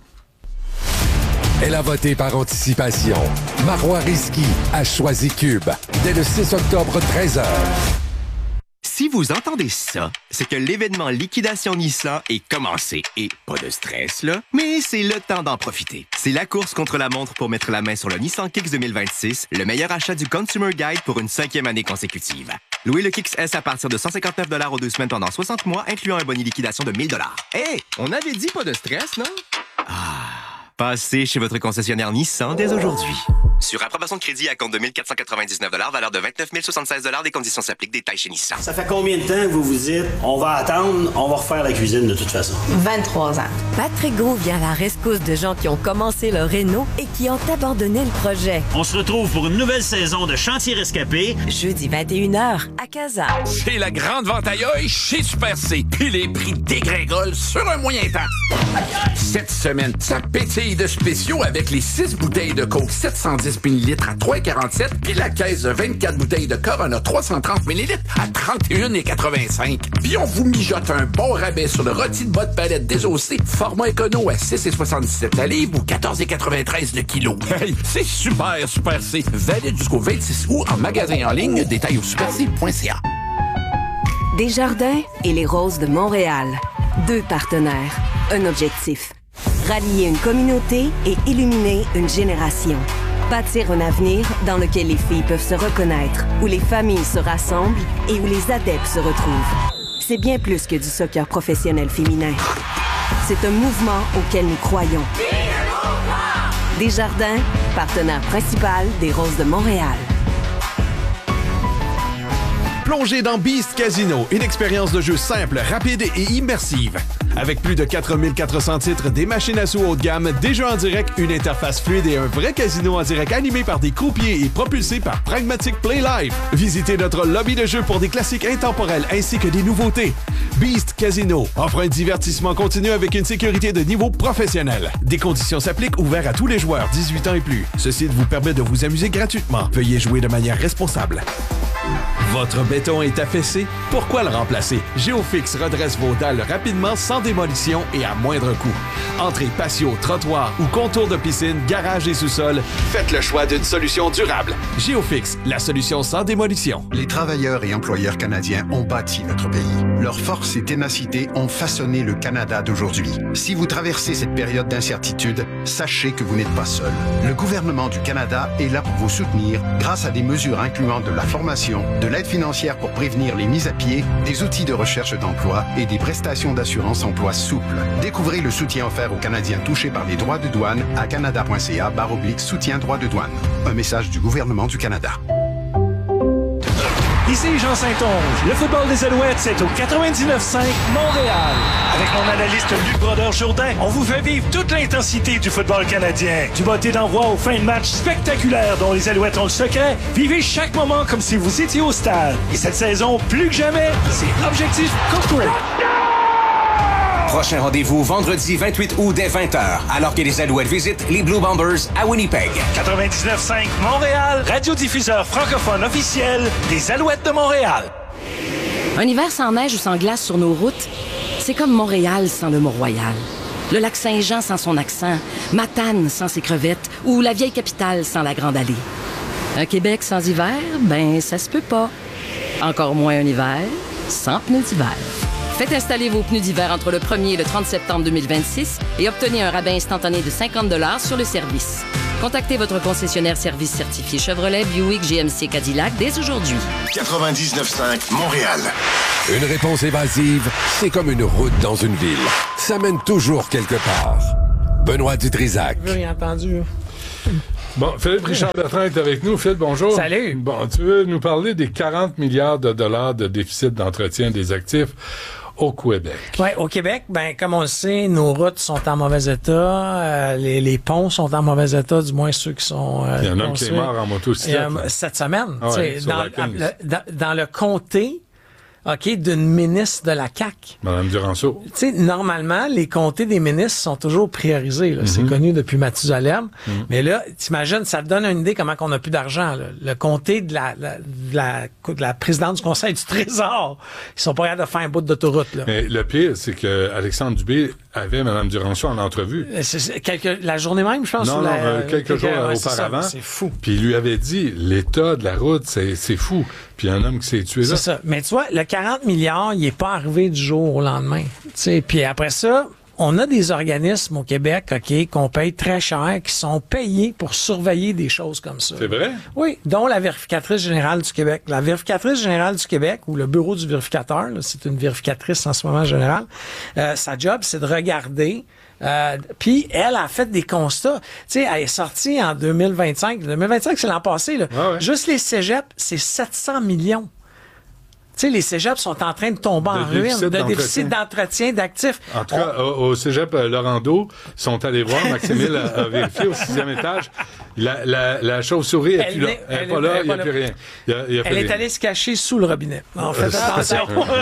Elle a voté par anticipation. Marois Risky a choisi Cube. Dès le six octobre, treize heures. Si vous entendez ça, c'est que l'événement Liquidation Nissan est commencé. Et pas de stress, là, mais c'est le temps d'en profiter. C'est la course contre la montre pour mettre la main sur le Nissan Kicks deux mille vingt-six, le meilleur achat du Consumer Guide pour une cinquième année consécutive. Louez le Kicks S à partir de cent cinquante-neuf dollars aux deux semaines pendant soixante mois, incluant un bonus liquidation de mille dollars. Hé, on avait dit pas de stress, non? Ah... Passez chez votre concessionnaire Nissan dès aujourd'hui. Sur approbation de crédit à compte de mille quatre cent quatre-vingt-dix-neuf dollars, valeur de vingt-neuf mille soixante-seize dollars, des conditions s'appliquent, détails chez Nissan. Ça fait combien de temps que vous vous dites, on va attendre, on va refaire la cuisine de toute façon? vingt-trois ans. Patrick Gros vient à la rescousse de gens qui ont commencé leur réno et qui ont abandonné le projet. On se retrouve pour une nouvelle saison de Chantier Rescapé. Jeudi vingt et une heures à Casa. C'est la grande vente ailleurs chez Super C. Puis les prix dégringolent sur un moyen temps. Cette semaine, ça pétille de spéciaux avec les six bouteilles de Coke sept cent dix millilitres à trois quarante-sept puis la caisse de vingt-quatre bouteilles de Corona trois cent trente millilitres à trente et un quatre-vingt-cinq. Puis on vous mijote un bon rabais sur le rôti de bas de palette désossé, format écono à six soixante-dix-sept la livre ou quatorze quatre-vingt-treize le kilo. Hey, c'est super, Super C. Valide jusqu'au vingt-six août en magasin en ligne. Détail au super c point c a. Desjardins et les Roses de Montréal. Deux partenaires, un objectif. Rallier une communauté et illuminer une génération. Bâtir un avenir dans lequel les filles peuvent se reconnaître, où les familles se rassemblent et où les adeptes se retrouvent. C'est bien plus que du soccer professionnel féminin. C'est un mouvement auquel nous croyons. Desjardins, partenaire principal des Roses de Montréal. Plongez dans Beast Casino, une expérience de jeu simple, rapide et immersive. Avec plus de quatre mille quatre cents titres, des machines à sous haut de gamme, des jeux en direct, une interface fluide et un vrai casino en direct animé par des croupiers et propulsé par Pragmatic Play Live. Visitez notre lobby de jeu pour des classiques intemporels ainsi que des nouveautés. Beast Casino offre un divertissement continu avec une sécurité de niveau professionnel. Des conditions s'appliquent, ouvert à tous les joueurs dix-huit ans et plus. Ce site vous permet de vous amuser gratuitement. Veuillez jouer de manière responsable. Votre béton est affaissé? Pourquoi le remplacer? Géofix redresse vos dalles rapidement, sans démolition et à moindre coût. Entrée, patio, trottoir ou contour de piscine, garage et sous-sol, faites le choix d'une solution durable. Géofix, la solution sans démolition. Les travailleurs et employeurs canadiens ont bâti notre pays. Leur force et ténacité ont façonné le Canada d'aujourd'hui. Si vous traversez cette période d'incertitude, sachez que vous n'êtes pas seul. Le gouvernement du Canada est là pour vous soutenir grâce à des mesures incluant de la formation, de l'aide financière pour prévenir les mises à pied, des outils de recherche d'emploi et des prestations d'assurance emploi souples. Découvrez le soutien offert aux Canadiens touchés par les droits de douane à canada.ca barre oblique soutien droits de douane. Un message du gouvernement du Canada. Ici Jean Saint-Onge. Le football des Alouettes, c'est au quatre-vingt-dix-neuf cinq Montréal. Avec mon analyste Luc Brodeur-Jourdain, on vous fait vivre toute l'intensité du football canadien. Du botté d'envoi aux fins de match spectaculaires dont les Alouettes ont le secret, vivez chaque moment comme si vous étiez au stade. Et cette saison, plus que jamais, c'est Objectif Corporate. Prochain rendez-vous vendredi vingt-huit août dès vingt heures, alors que les Alouettes visitent les Blue Bombers à Winnipeg. quatre-vingt-dix-neuf cinq Montréal, radiodiffuseur francophone officiel des Alouettes de Montréal. Un hiver sans neige ou sans glace sur nos routes, c'est comme Montréal sans le Mont-Royal. Le lac Saint-Jean sans son accent, Matane sans ses crevettes ou la vieille capitale sans la Grande Allée. Un Québec sans hiver, ben ça se peut pas. Encore moins un hiver sans pneus d'hiver. Faites installer vos pneus d'hiver entre le premier et le trente septembre deux mille vingt-six et obtenez un rabais instantané de cinquante dollars sur le service. Contactez votre concessionnaire service certifié Chevrolet, Buick, G M C, Cadillac dès aujourd'hui. quatre-vingt-dix-neuf cinq Montréal. Une réponse évasive, c'est comme une route dans une ville. Ça mène toujours quelque part. Benoît Dutrisac. J'ai rien entendu. Bon, Philippe Richard Bertrand est avec nous. Philippe, bonjour. Salut. Bon, tu veux nous parler des quarante milliards de dollars de déficit d'entretien des actifs au Québec? Oui, au Québec, ben comme on le sait, nos routes sont en mauvais état, euh, les, les ponts sont en mauvais état, du moins ceux qui sont euh, Il y en a un construits. qui est mort en motocyclette. Euh, cette semaine. Ah ouais, dans, le, dans, dans le comté, OK, d'une ministre de la C A Q. Mme Duranceau. Tu sais, normalement, les comtés des ministres sont toujours priorisés. Là. Mm-hmm. C'est connu depuis Mathusalem. Mm-hmm. Mais là, t'imagines, ça te donne une idée comment on n'a plus d'argent. Là. Le comté de la, la, de, la, de la présidente du Conseil du Trésor, ils sont pas capables de faire un bout d'autoroute. Là. Mais le pire, c'est que Alexandre Dubé avait Mme Duranceau en entrevue. C'est, c'est quelques, la journée même, je pense. Non, non, la, euh, quelques, quelques jours ouais, auparavant. C'est, c'est fou. Puis il lui avait dit, l'état de la route, c'est, c'est fou. Puis il y a un homme qui s'est tué là. C'est ça. Mais tu vois, le quarante milliards, il n'est pas arrivé du jour au lendemain. T'sais, puis après ça, on a des organismes au Québec, OK, qu'on paye très cher, qui sont payés pour surveiller des choses comme ça. C'est vrai? Oui, dont la vérificatrice générale du Québec. La vérificatrice générale du Québec, ou le bureau du vérificateur, là, c'est une vérificatrice en ce moment générale, euh, sa job, c'est de regarder. Euh, puis elle a fait des constats. Tu sais, elle est sortie en deux mille vingt-cinq. deux mille vingt-cinq, c'est l'an passé. Là. Ah ouais. Juste les cégeps, c'est sept cents millions. Tu sais, les cégeps sont en train de tomber de en ruine, de déficit d'entretien d'actifs. En tout cas, au, au cégep euh, Laurando, ils sont allés voir, Maximile a, a vérifié au sixième étage, la, la, la chauve-souris n'est plus là. Elle n'est pas là, il n'y a plus rien. Il a, il a elle est rien. allée se cacher sous le robinet. En fait, attention.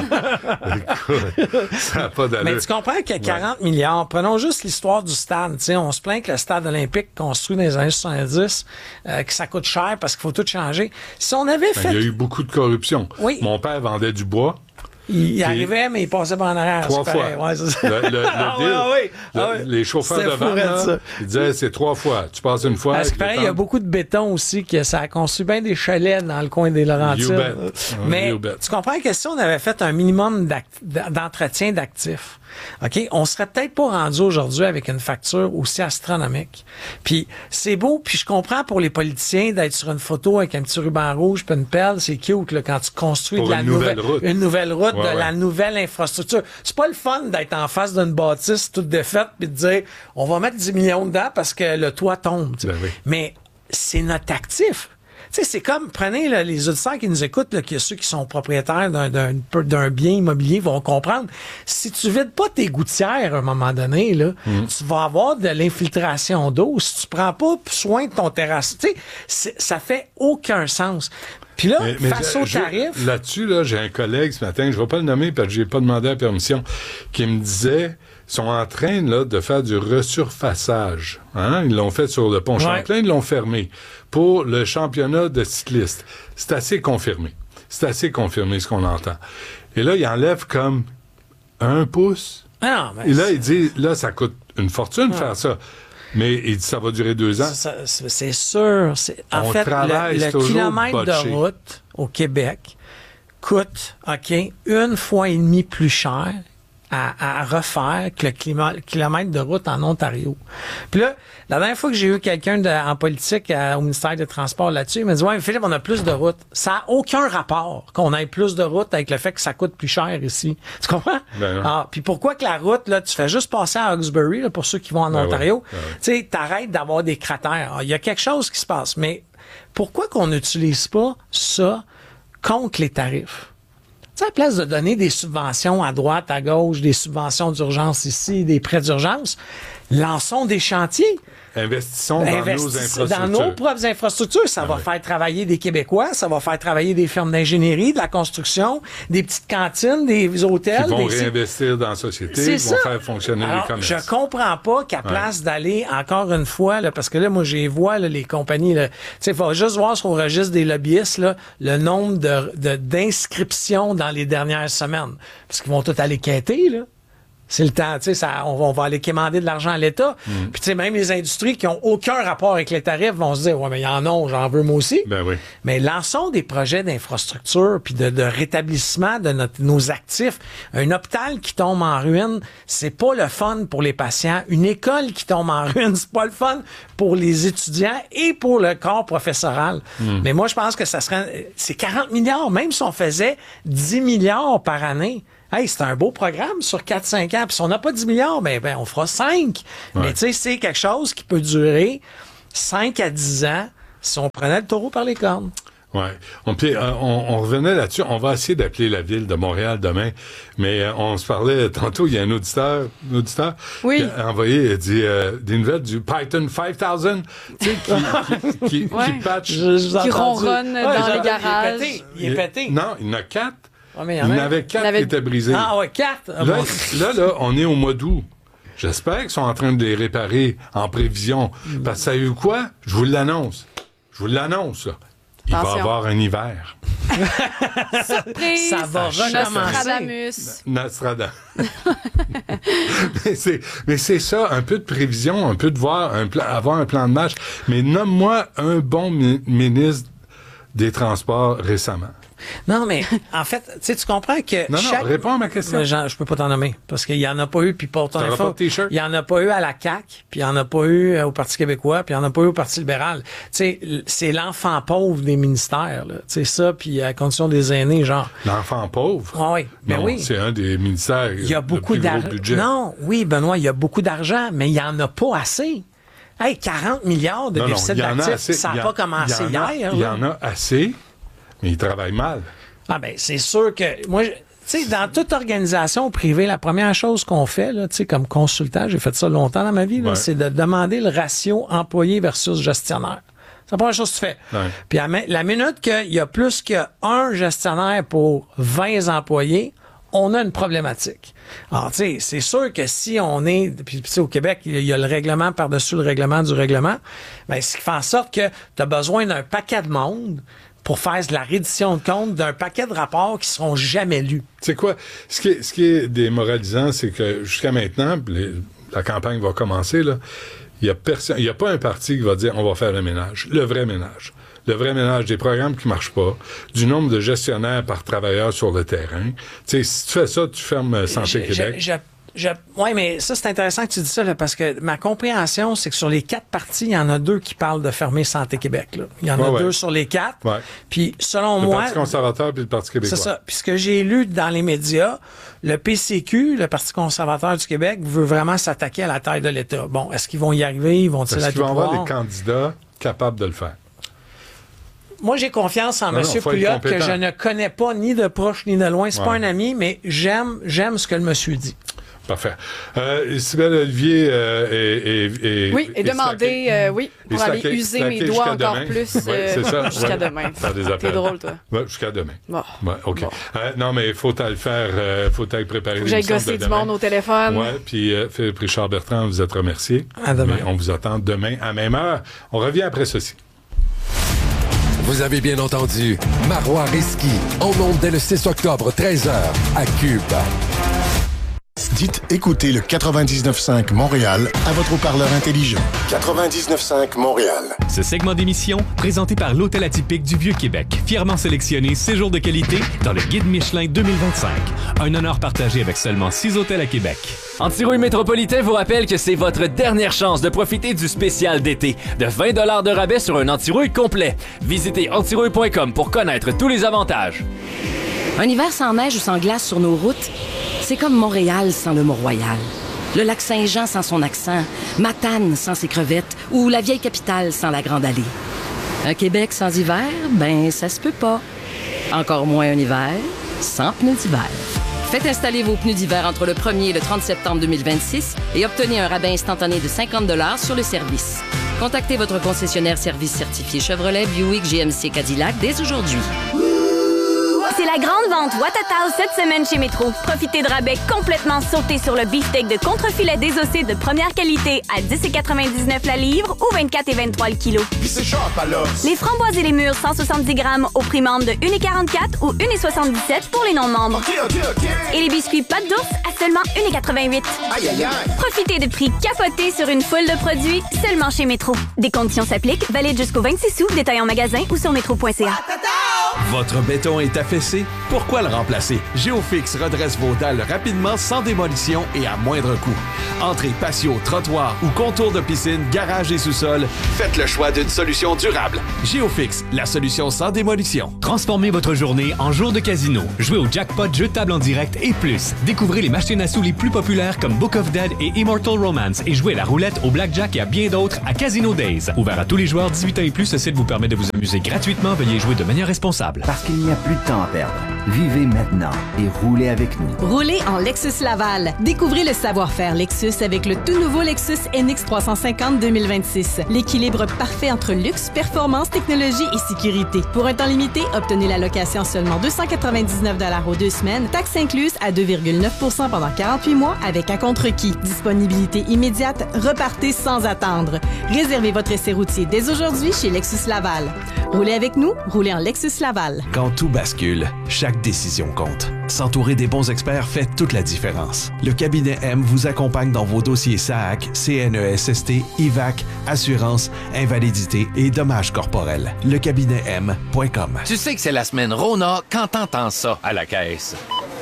Écoute, ça n'a pas d'allure. Mais tu comprends que quarante ouais. milliards, prenons juste l'histoire du stade. Tu sais, on se plaint que le stade olympique construit dans les années soixante-dix, euh, que ça coûte cher parce qu'il faut tout changer. Si on avait fait... Ben, il y a eu beaucoup de corruption. Oui. Mon père vendait du bois. Il, il arrivait, mais il passait par en arrière. Trois fois. Ouais, c'est ça. Le, le, le ah, deal, oui, oui. le, ah, oui. Les chauffeurs de vente, là, ils disaient c'est trois fois. Tu passes une fois. Parce que pareil, il y a beaucoup de béton aussi, que ça a construit bien des chalets dans le coin des Laurentides. Mais tu comprends que si on avait fait un minimum d'entretien d'actifs, OK, on serait peut-être pas rendu aujourd'hui avec une facture aussi astronomique. Puis c'est beau, puis je comprends pour les politiciens d'être sur une photo avec un petit ruban rouge puis une pelle, c'est cute là, quand tu construis pour de la une nouvelle, nouvelle route, une nouvelle route ouais, de ouais. la nouvelle infrastructure. C'est pas le fun d'être en face d'une bâtisse toute défaite puis de dire on va mettre dix millions dedans parce que le toit tombe. Ben oui. Mais c'est notre actif. Tu sais, c'est comme, prenez là, les auditeurs qui nous écoutent, là, que ceux qui sont propriétaires d'un, d'un, d'un bien immobilier vont comprendre. Si tu vides pas tes gouttières à un moment donné, là, mmh. tu vas avoir de l'infiltration d'eau. Si tu prends pas soin de ton terrasse, tu sais, ça fait aucun sens. Puis là, mais, mais face au tarif... Là-dessus, là, j'ai un collègue ce matin, je ne vais pas le nommer parce que j'ai pas demandé la permission, qui me disait... sont en train là, de faire du resurfaçage. Hein? Ils l'ont fait sur le pont ouais. Champlain, ils l'ont fermé pour le championnat de cyclistes. C'est assez confirmé. C'est assez confirmé ce qu'on entend. Et là, ils enlèvent comme un pouce. Ah, non, et là, il dit, là, ça coûte une fortune de faire ça. Mais il dit, ça va durer deux ans. Ça, c'est sûr. C'est, en On fait, travaille, le, le kilomètre botché. de route au Québec coûte, OK, une fois et demie plus cher À, à refaire que le climat, kilomètre de route en Ontario. Puis là, la dernière fois que j'ai eu quelqu'un de, en politique à, au ministère des Transports là-dessus, il m'a dit « Ouais, mais Philippe, on a plus de routes. » Ça n'a aucun rapport qu'on ait plus de routes avec le fait que ça coûte plus cher ici. Tu comprends? Ben ah, puis pourquoi que la route, là, tu fais juste passer à Hawkesbury, là, pour ceux qui vont en ben Ontario, ouais, ben ouais. tu sais, t'arrêtes d'avoir des cratères. Il y a quelque chose qui se passe. Mais pourquoi qu'on n'utilise pas ça contre les tarifs? À la place de donner des subventions à droite, à gauche, des subventions d'urgence ici, des prêts d'urgence, lançons des chantiers. Investissons dans Investis- nos infrastructures. Dans nos propres infrastructures. Ça ah va oui. faire travailler des Québécois, ça va faire travailler des firmes d'ingénierie, de la construction, des petites cantines, des hôtels. Qui vont des... réinvestir dans la société, C'est qui ça. vont faire fonctionner Alors, les commerces. Je comprends pas qu'à place ouais. d'aller, encore une fois, là, parce que là, moi, j'ai vois là, les compagnies, tu sais, il faut juste voir sur le registre des lobbyistes, là, le nombre de, de, d'inscriptions dans les dernières semaines. Parce qu'ils vont tout aller quêter, là. C'est le temps, tu sais, ça, on, on va aller quémander de l'argent à l'État. Mm. Puis, tu sais, même les industries qui ont aucun rapport avec les tarifs vont se dire, ouais, mais il y en a, j'en veux moi aussi. Ben oui. Mais lançons des projets d'infrastructure puis de, de rétablissement de notre, nos actifs. Un hôpital qui tombe en ruine, c'est pas le fun pour les patients. Une école qui tombe en ruine, c'est pas le fun pour les étudiants et pour le corps professoral. Mm. Mais moi, je pense que ça serait, c'est quarante milliards, même si on faisait dix milliards par année. Hey, c'est un beau programme sur quatre cinq ans. Puis si on n'a pas dix milliards, ben, ben on fera cinq. Ouais. Mais tu sais, c'est quelque chose qui peut durer cinq à dix ans si on prenait le taureau par les cornes. Oui. On, on, on revenait là-dessus. On va essayer d'appeler la ville de Montréal demain. Mais euh, on se parlait tantôt, il y a un auditeur, un auditeur oui. qui a envoyé, il a dit euh, des nouvelles du Python cinq mille, tu sais, qui, qui, qui, ouais. qui patch. Je, je qui ronronne ouais, dans les garages. Il est pété. Il est pété. Il, non, il y en a quatre. Ah, mais il y en avait quatre avait... qui étaient brisés. Ah ouais, quatre? Là, là, là, on est au mois d'août. J'espère qu'ils sont en train de les réparer en prévision. Mm. Parce que savez-vous quoi? Je vous l'annonce. Je vous l'annonce, là. Il Attention. va y avoir un hiver. Surprise! Ça va Nostradamus. Nostradamus. mais, c'est, mais c'est ça, un peu de prévision, un peu de voir, un plan, avoir un plan de match. Mais nomme-moi un bon mi- ministre des Transports récemment. Non, mais en fait, tu sais, tu comprends que non, chaque... non, réponds à ma question. Genre, je peux pas t'en nommer, parce qu'il y en a pas eu, puis pour ton info, pas de t-shirt? Il y en a pas eu à la C A Q, puis il y en a pas eu au Parti québécois, puis il y en a pas eu au Parti libéral. Tu sais, c'est l'enfant pauvre des ministères, là. Tu sais, ça, puis à la condition des aînés, genre... L'enfant pauvre? Ah oui, ben non, oui. C'est un des ministères il y a beaucoup d'argent. Non, oui, Benoît, il y a beaucoup d'argent, mais il y en a pas assez. Hey, quarante milliards de déficit d'actifs, ça n'a pas commencé hier. Il y en a assez, mais ils travaillent mal. Ah ben c'est sûr que moi, tu sais, dans toute organisation privée, la première chose qu'on fait, là, tu sais, comme consultant, j'ai fait ça longtemps dans ma vie, là, ouais. c'est de demander le ratio employé versus gestionnaire. C'est la première chose que tu fais. Ouais. Puis à la minute qu'il y a plus qu'un gestionnaire pour vingt employés, on a une problématique. Alors, tu sais, c'est sûr que si on est... Puis, tu sais, au Québec, il y a le règlement par-dessus le règlement du règlement. Bien, ce qui fait en sorte que tu as besoin d'un paquet de monde pour faire de la reddition de compte d'un paquet de rapports qui seront jamais lus. Tu sais quoi? Ce qui est, ce qui est démoralisant, c'est que jusqu'à maintenant, les, la campagne va commencer, là, il n'y a personne, il n'y a pas un parti qui va dire on va faire le ménage. Le vrai ménage. Le vrai ménage des programmes qui ne marchent pas, du nombre de gestionnaires par travailleur sur le terrain. Tu sais, si tu fais ça, tu fermes Santé je, Québec. Je, je, je, oui, mais ça, c'est intéressant que tu dis ça, là, parce que ma compréhension, c'est que sur les quatre partis, il y en a deux qui parlent de fermer Santé Québec. Là. Il y en ouais, a ouais. deux sur les quatre. Ouais. Puis, selon le moi... Le Parti conservateur puis le Parti québécois. C'est ça. Puis, ce que j'ai lu dans les médias, le P C Q, le Parti conservateur du Québec, veut vraiment s'attaquer à la taille de l'État. Bon, est-ce qu'ils vont y arriver? Ils vont-ils Est-ce qu'ils vont avoir des candidats capables de le faire? Moi, j'ai confiance en M. Pouliot que je ne connais pas ni de proche ni de loin. C'est ouais. pas un ami, mais j'aime, j'aime ce que le monsieur dit. Parfait. Euh, Sybelle Olivier euh, est, est, est... Oui, et demander, euh, oui, pour et aller slaquer, user slaquer mes doigts encore demain. plus ouais, euh, c'est ça. jusqu'à ouais. demain. T'es drôle, toi. Ouais, jusqu'à demain. Bon. Ouais, OK. Bon. Euh, non, mais il faut le faire. Euh, faut t'aller préparer faut que j'aille gosser du monde au téléphone. Oui, puis euh, Philippe Richard Bertrand, vous êtes remercié. À demain. Mais on vous attend demain à même heure. On revient après ceci. Vous avez bien entendu, Marois Risky, en ondes dès le six octobre, treize heures, à Cube. Dites écoutez le quatre-vingt-dix-neuf cinq Montréal à votre haut-parleur intelligent. quatre-vingt-dix-neuf cinq Montréal. Ce segment d'émission, présenté par l'Hôtel Atypique du Vieux-Québec, fièrement sélectionné séjour de qualité dans le Guide Michelin deux mille vingt-cinq. Un honneur partagé avec seulement six hôtels à Québec. Antirouille Métropolitain vous rappelle que c'est votre dernière chance de profiter du spécial d'été de vingt dollars de rabais sur un antirouille complet. Visitez antirouille point com pour connaître tous les avantages. Un hiver sans neige ou sans glace sur nos routes, c'est comme Montréal sans le Mont-Royal, le lac Saint-Jean sans son accent, Matane sans ses crevettes ou la vieille capitale sans la Grande Allée. Un Québec sans hiver, ben ça se peut pas. Encore moins un hiver sans pneus d'hiver. Faites installer vos pneus d'hiver entre le premier et le trente septembre deux mille vingt-six et obtenez un rabais instantané de cinquante dollars sur le service. Contactez votre concessionnaire service certifié Chevrolet, Buick, G M C, Cadillac dès aujourd'hui. C'est la grande vente Watatao cette semaine chez Métro. Profitez de rabais complètement sautés sur le beefsteak de contrefilet désossé de première qualité à dix virgule quatre-vingt-dix-neuf la livre ou vingt-quatre et vingt-trois le kilo. C'est cher, Palos. Les framboises et les mûres cent soixante-dix grammes au prix membre de un virgule quarante-quatre ou un virgule soixante-dix-sept pour les non-membres. OK, OK, OK. Et les biscuits pâte d'ours à seulement un virgule quatre-vingt-huit. Aïe, aïe, aïe. Profitez de prix capotés sur une foule de produits seulement chez Métro. Des conditions s'appliquent, valides jusqu'au vingt-six août, détail en magasin ou sur métro point c a. Votre béton est affaissé? Pourquoi le remplacer? Géofix redresse vos dalles rapidement, sans démolition et à moindre coût. Entrée, patio, trottoir ou contour de piscine, garage et sous-sol, faites le choix d'une solution durable. Géofix, la solution sans démolition. Transformez votre journée en jour de casino. Jouez au jackpot, jeu de table en direct et plus. Découvrez les machines à sous les plus populaires comme Book of Dead et Immortal Romance et jouez la roulette, au blackjack et à bien d'autres à Casino Days. Ouvert à tous les joueurs dix-huit ans et plus, ce site vous permet de vous amuser gratuitement. Veuillez jouer de manière responsable. Parce qu'il n'y a plus de temps à perdre. Vivez maintenant et roulez avec nous. Roulez en Lexus Laval. Découvrez le savoir-faire Lexus avec le tout nouveau Lexus N X trois cent cinquante deux mille vingt-six. L'équilibre parfait entre luxe, performance, technologie et sécurité. Pour un temps limité, obtenez la location seulement deux cent quatre-vingt-dix-neuf dollars aux deux semaines, taxes incluses à deux virgule neuf pour cent pendant quarante-huit mois avec un contre-qui. Disponibilité immédiate, repartez sans attendre. Réservez votre essai routier dès aujourd'hui chez Lexus Laval. Roulez avec nous, roulez en Lexus Laval. Quand tout bascule, chaque décision compte. S'entourer des bons experts fait toute la différence. Le cabinet M vous accompagne dans vos dossiers S A A C, C N E S S T, I V A C, assurance, invalidité et dommages corporels. Le cabinet M point com. Tu sais que c'est la semaine Rona quand t'entends ça à la caisse.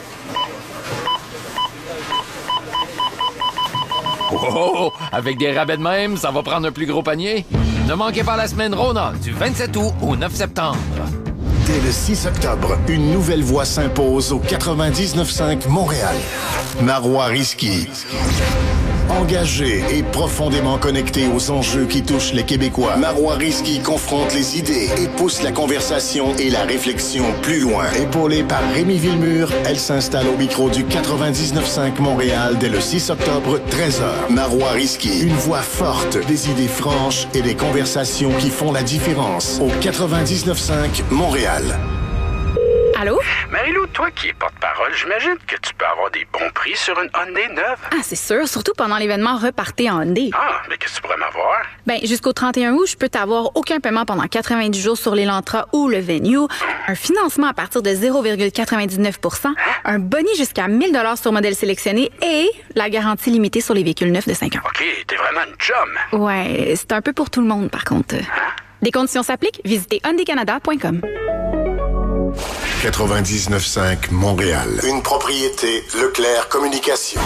Oh, avec des rabais de même, ça va prendre un plus gros panier. Ne manquez pas la semaine Rona du vingt-sept août au neuf septembre. Dès le six octobre, une nouvelle voix s'impose au quatre-vingt-dix-neuf cinq Montréal. Marois Risky. Engagé et profondément connecté aux enjeux qui touchent les Québécois, Marois Risky confronte les idées et pousse la conversation et la réflexion plus loin. Épaulée par Rémi Villemur, elle s'installe au micro du quatre-vingt-dix-neuf cinq Montréal dès le six octobre, treize heures. Marois Risky, une voix forte, des idées franches et des conversations qui font la différence. Au quatre-vingt-dix-neuf cinq Montréal. Allô? Marie-Lou, toi qui es porte-parole, j'imagine que tu peux avoir des bons prix sur une Hyundai neuve. Ah, c'est sûr, surtout pendant l'événement Repartez en Hyundai. Ah, mais qu'est-ce que tu pourrais m'avoir? Ben, jusqu'au trente et un août, je peux t'avoir aucun paiement pendant quatre-vingt-dix jours sur l'Elantra ou le Venue, un financement à partir de zéro virgule quatre-vingt-dix-neuf pour cent, un boni jusqu'à mille dollars sur modèle sélectionné et la garantie limitée sur les véhicules neufs de cinq ans. OK, t'es vraiment une chum. Ouais, c'est un peu pour tout le monde, par contre. Hein? Des conditions s'appliquent, visitez hyundai canada point com. quatre-vingt-dix-neuf cinq Montréal. Une propriété Leclerc Communication.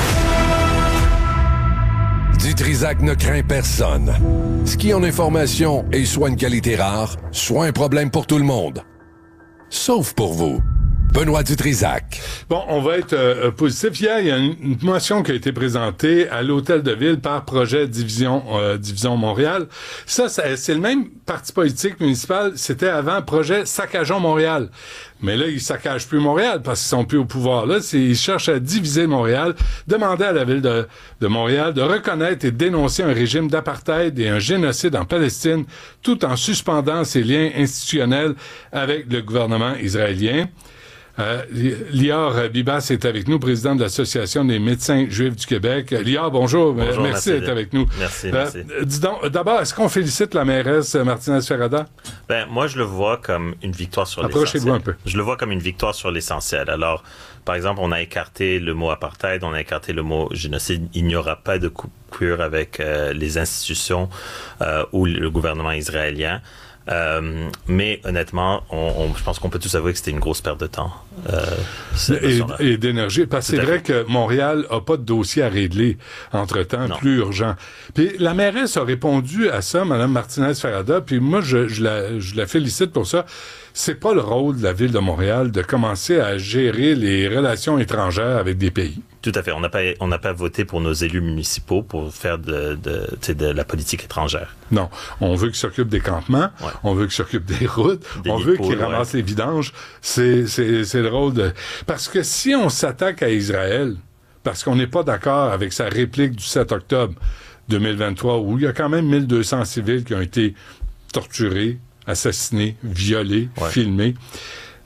Du Trizac ne craint personne. Ce qui en information est soit une qualité rare, soit un problème pour tout le monde. Sauf pour vous. Benoît Dutrisac. Bon, on va être euh, positif. Hier, il y a une, une motion qui a été présentée à l'Hôtel de Ville par Projet Division euh, Division Montréal. Ça, ça c'est le même parti politique municipal. C'était avant Projet Saccageons Montréal. Mais là, ils saccagent plus Montréal parce qu'ils sont plus au pouvoir. Là, c'est, ils cherchent à diviser Montréal, demander à la Ville de, de Montréal de reconnaître et dénoncer un régime d'apartheid et un génocide en Palestine, tout en suspendant ses liens institutionnels avec le gouvernement israélien. Euh, Lior Bibas est avec nous, président de l'Association des médecins juifs du Québec. Lior, bonjour. Bonjour, merci d'être avec nous. Merci, euh, merci. Dis donc, d'abord, est-ce qu'on félicite la mairesse Martinez-Ferrada? Ben, moi, je le vois comme une victoire sur Approchez-vous l'essentiel. un peu. Je le vois comme une victoire sur l'essentiel. Alors, par exemple, on a écarté le mot apartheid, on a écarté le mot génocide. Il n'y aura pas de coupure avec euh, les institutions euh, ou le gouvernement israélien. Euh, mais honnêtement, on, on, je pense qu'on peut tous avouer que c'était une grosse perte de temps. Euh, et, et d'énergie. Parce que c'est vrai que Montréal a pas de dossier à régler entre-temps, non. Plus urgent. Puis la mairesse a répondu à ça, Mme Martinez-Ferrada, puis moi, je, je, la, je la félicite pour ça. C'est pas le rôle de la Ville de Montréal de commencer à gérer les relations étrangères avec des pays. Tout à fait. On n'a pas, on n'a pas voté pour nos élus municipaux pour faire de, de, de la politique étrangère. Non. On veut qu'ils s'occupent des campements. Ouais. On veut qu'ils s'occupent des routes. Des on veut qu'ils ramassent ouais. les vidanges. C'est, c'est, c'est le rôle de... Parce que si on s'attaque à Israël, parce qu'on n'est pas d'accord avec sa réplique du sept octobre deux mille vingt-trois, où il y a quand même mille deux cents civils qui ont été torturés, assassinés, violés, ouais. filmés,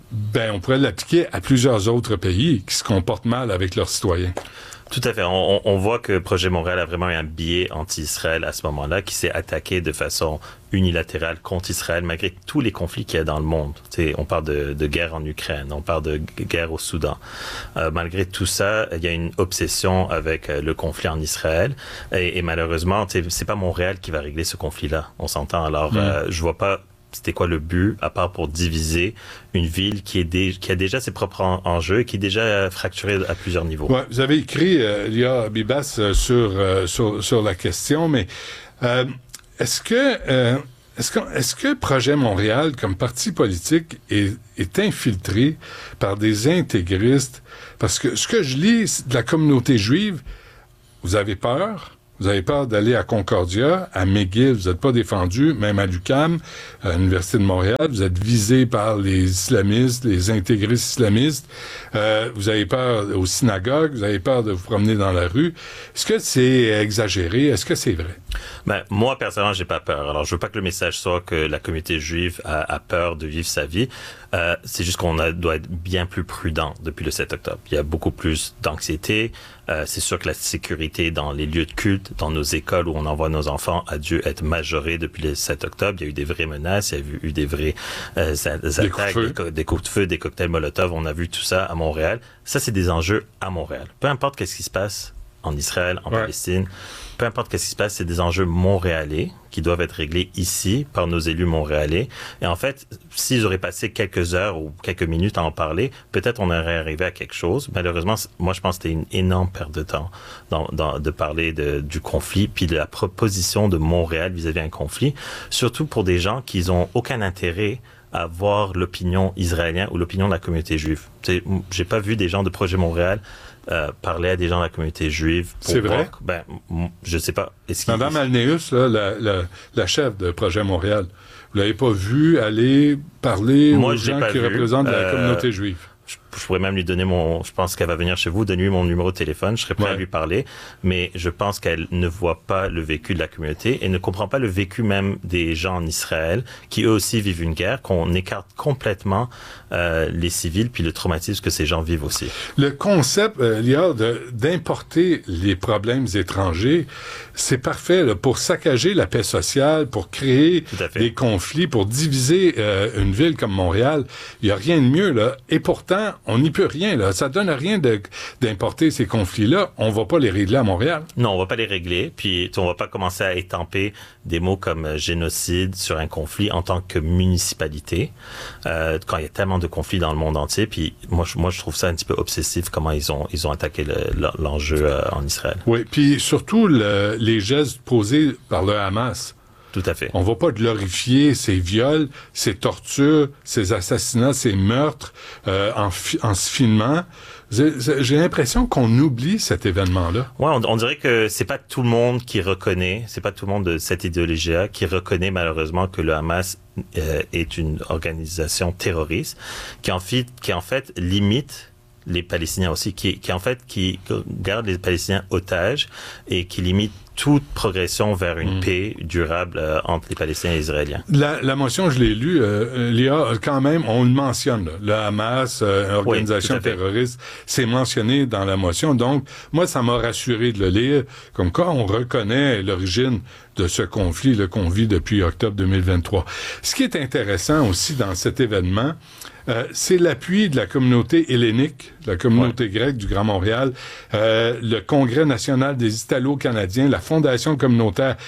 ben, on pourrait l'appliquer à plusieurs autres pays qui se comportent mal avec leurs citoyens. Tout à fait. On, on voit que Projet Montréal a vraiment eu un biais anti-Israël à ce moment-là, qui s'est attaqué de façon unilatérale contre Israël, malgré tous les conflits qu'il y a dans le monde. T'sais, on parle de, de guerre en Ukraine, on parle de guerre au Soudan. Euh, malgré tout ça, il y a une obsession avec euh, le conflit en Israël. Et, et malheureusement, c'est pas Montréal qui va régler ce conflit-là. On s'entend. Alors, mmh. euh, je vois pas c'était quoi le but, à part pour diviser une ville qui, est dé, qui a déjà ses propres en, enjeux et qui est déjà fracturée à plusieurs niveaux. Ouais, vous avez écrit, euh, Lia Bibas, euh, sur, euh, sur, sur la question, mais euh, est-ce que, euh, est-ce que, est-ce que Projet Montréal, comme parti politique, est, est infiltré par des intégristes? Parce que ce que je lis de la communauté juive, vous avez peur? Vous avez peur d'aller à Concordia, à McGill, vous n'êtes pas défendu, même à l'U Q A M, à l'Université de Montréal, vous êtes visé par les islamistes, les intégristes islamistes, euh, vous avez peur aux synagogues, vous avez peur de vous promener dans la rue. Est-ce que c'est exagéré? Est-ce que c'est vrai? Ben, moi, personnellement, j'ai pas peur. Alors, je veux pas que le message soit que la communauté juive a, a peur de vivre sa vie. Euh, c'est juste qu'on a, doit être bien plus prudent depuis le sept octobre. Il y a beaucoup plus d'anxiété. Euh, c'est sûr que la sécurité dans les lieux de culte, dans nos écoles où on envoie nos enfants, a dû être majorée depuis le sept octobre. Il y a eu des vraies menaces, il y a eu des vraies euh, des attaques, coups de des, des coups de feu, des cocktails Molotov. On a vu tout ça à Montréal. Ça, c'est des enjeux à Montréal. Peu importe qu'est-ce qui se passe en Israël, en ouais. Palestine, peu importe qu'est-ce qui se passe, c'est des enjeux montréalais qui doivent être réglés ici par nos élus montréalais. Et en fait, s'ils auraient passé quelques heures ou quelques minutes à en parler, peut-être on aurait arrivé à quelque chose. Malheureusement, moi, je pense que c'était une énorme perte de temps dans, dans, de parler de, du conflit puis de la proposition de Montréal vis-à-vis d'un conflit, surtout pour des gens qui n'ont aucun intérêt à voir l'opinion israélienne ou l'opinion de la communauté juive. T'sais, j'ai pas vu des gens de Projet Montréal Euh, parler à des gens de la communauté juive. C'est vrai? Que, ben, m- je sais pas. Est-ce Madame qu'il... Alneus, là, la, la, la chef de Projet Montréal, vous l'avez pas vu aller parler Moi, aux gens qui vu. représentent euh, la communauté juive? Je, je pourrais même lui donner mon... Je pense qu'elle va venir chez vous, donner mon numéro de téléphone. Je serais prêt ouais. à lui parler. Mais je pense qu'elle ne voit pas le vécu de la communauté et ne comprend pas le vécu même des gens en Israël qui, eux aussi, vivent une guerre, qu'on écarte complètement euh, les civils puis le traumatisme que ces gens vivent aussi. Le concept, euh, Lia, de, d'importer les problèmes étrangers, c'est parfait là, pour saccager la paix sociale, pour créer des conflits, pour diviser euh, une ville comme Montréal. Il n'y a rien de mieux, là. Et pourtant, on n'y peut rien, là. Ça donne rien de, d'importer ces conflits-là. On va pas les régler à Montréal. Non, on va pas les régler. Puis, on va pas commencer à étamper des mots comme euh, génocide sur un conflit en tant que municipalité, euh, quand il y a tellement de conflits dans le monde entier. Puis, moi, je, moi, je trouve ça un petit peu obsessif, comment ils ont, ils ont attaqué le, l'enjeu euh, en Israël. Oui, puis surtout, le, les gestes posés par le Hamas. Tout à fait. On va pas glorifier ces viols, ces tortures, ces assassinats, ces meurtres euh, en, fi- en se filmant. J'ai l'impression qu'on oublie cet événement-là. Ouais, on, on dirait que c'est pas tout le monde qui reconnaît, c'est pas tout le monde de cette idéologie-là qui reconnaît malheureusement que le Hamas euh, est une organisation terroriste qui en fait, qui en fait limite les Palestiniens aussi, qui, qui en fait qui garde les Palestiniens otages et qui limite toute progression vers une mmh. paix durable euh, entre les Palestiniens et les Israéliens. La, la motion, je l'ai lue, euh, Léa, quand même, on le mentionne, là. Le Hamas, euh, organisation oui, terroriste, c'est mentionné dans la motion. Donc, moi, ça m'a rassuré de le lire, comme quoi on reconnaît l'origine de ce conflit là, qu'on vit depuis octobre deux mille vingt-trois. Ce qui est intéressant aussi dans cet événement, Euh, c'est l'appui de la communauté hellénique, la communauté ouais. grecque du Grand Montréal, euh, le Congrès national des Italo-Canadiens, la Fondation communautaire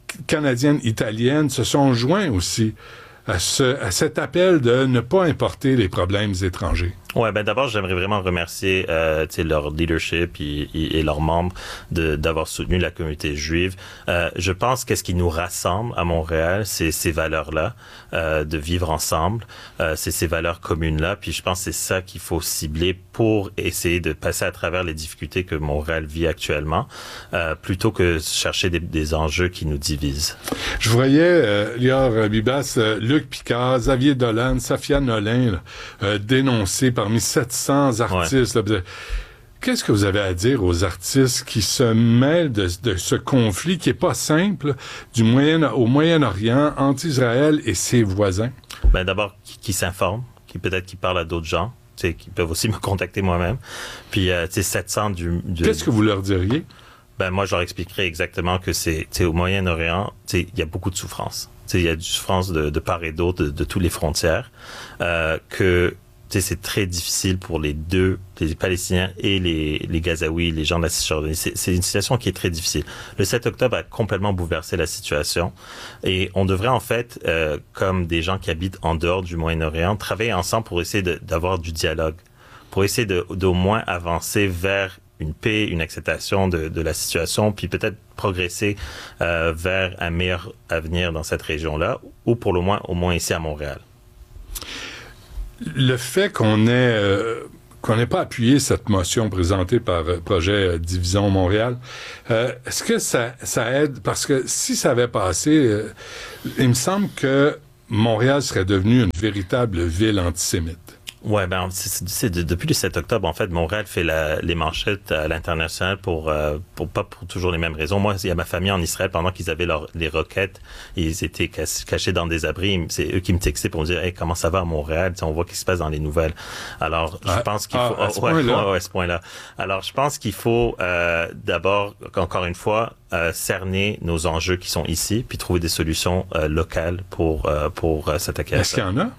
canadienne-italienne se sont joints aussi à, ce, à cet appel de ne pas importer les problèmes étrangers. Ouais, ben d'abord, j'aimerais vraiment remercier euh, leur leadership et, et, et leurs membres de, d'avoir soutenu la communauté juive. Euh, je pense qu'est-ce qui nous rassemble à Montréal, c'est ces valeurs-là, euh, de vivre ensemble, euh, c'est ces valeurs communes-là. Puis je pense que c'est ça qu'il faut cibler pour essayer de passer à travers les difficultés que Montréal vit actuellement, euh, plutôt que chercher des, des enjeux qui nous divisent. Je voyais, euh, Lior Bibas, euh, Luc Picard, Xavier Dolan, Safia Nolin, là, euh, dénoncés parmi sept cents artistes. Ouais. Là, qu'est-ce que vous avez à dire aux artistes qui se mêlent de, de ce conflit qui est pas simple du Moyen, au Moyen-Orient entre Israël et ses voisins? Ben d'abord, qui, qui s'informent, qui peut-être qui parlent à d'autres gens, tu sais, qui peuvent aussi me contacter moi-même. Puis, euh, tu sais, sept cents du... du Qu'est-ce que vous leur diriez? Ben, moi, je leur expliquerais exactement que c'est, tu sais, au Moyen-Orient, tu sais, il y a beaucoup de souffrance. Tu sais, il y a du souffrance de, de part et d'autre, de, de toutes les frontières, euh, que, tu sais, c'est très difficile pour les deux, les Palestiniens et les, les Gazaouis, les gens de la Cisjordanie. C'est, c'est une situation qui est très difficile. Le sept octobre a complètement bouleversé la situation et on devrait, en fait, euh, comme des gens qui habitent en dehors du Moyen-Orient, travailler ensemble pour essayer de, d'avoir du dialogue, pour essayer de, d'au moins avancer vers une paix, une acceptation de, de la situation, puis peut-être progresser euh, vers un meilleur avenir dans cette région-là, ou pour le moins, au moins ici à Montréal. Le fait qu'on ait euh, qu'on n'ait pas appuyé cette motion présentée par euh, Projet euh, Division Montréal, euh, est-ce que ça, ça aide? Parce que si ça avait passé, euh, il me semble que Montréal serait devenue une véritable ville antisémite. Ouais, ben c'est, c'est de, depuis le sept octobre, en fait, Montréal fait la, les manchettes à l'international pour, euh, pour pas pour toujours les mêmes raisons. Moi, il y a ma famille en Israël pendant qu'ils avaient leur, les roquettes, ils étaient cach, cachés dans des abris. C'est eux qui me textaient pour me dire, hey, comment ça va à Montréal? T'sais, on voit ce qui se passe dans les nouvelles. Alors, je ah, pense qu'il faut, ah, à ce oh, ouais, point-là. Ouais, ouais, à ce point-là. Alors, je pense qu'il faut euh, d'abord, encore une fois, euh, cerner nos enjeux qui sont ici, puis trouver des solutions euh, locales pour euh, pour euh, s'attaquer à Est-ce ça. qu'il y en a?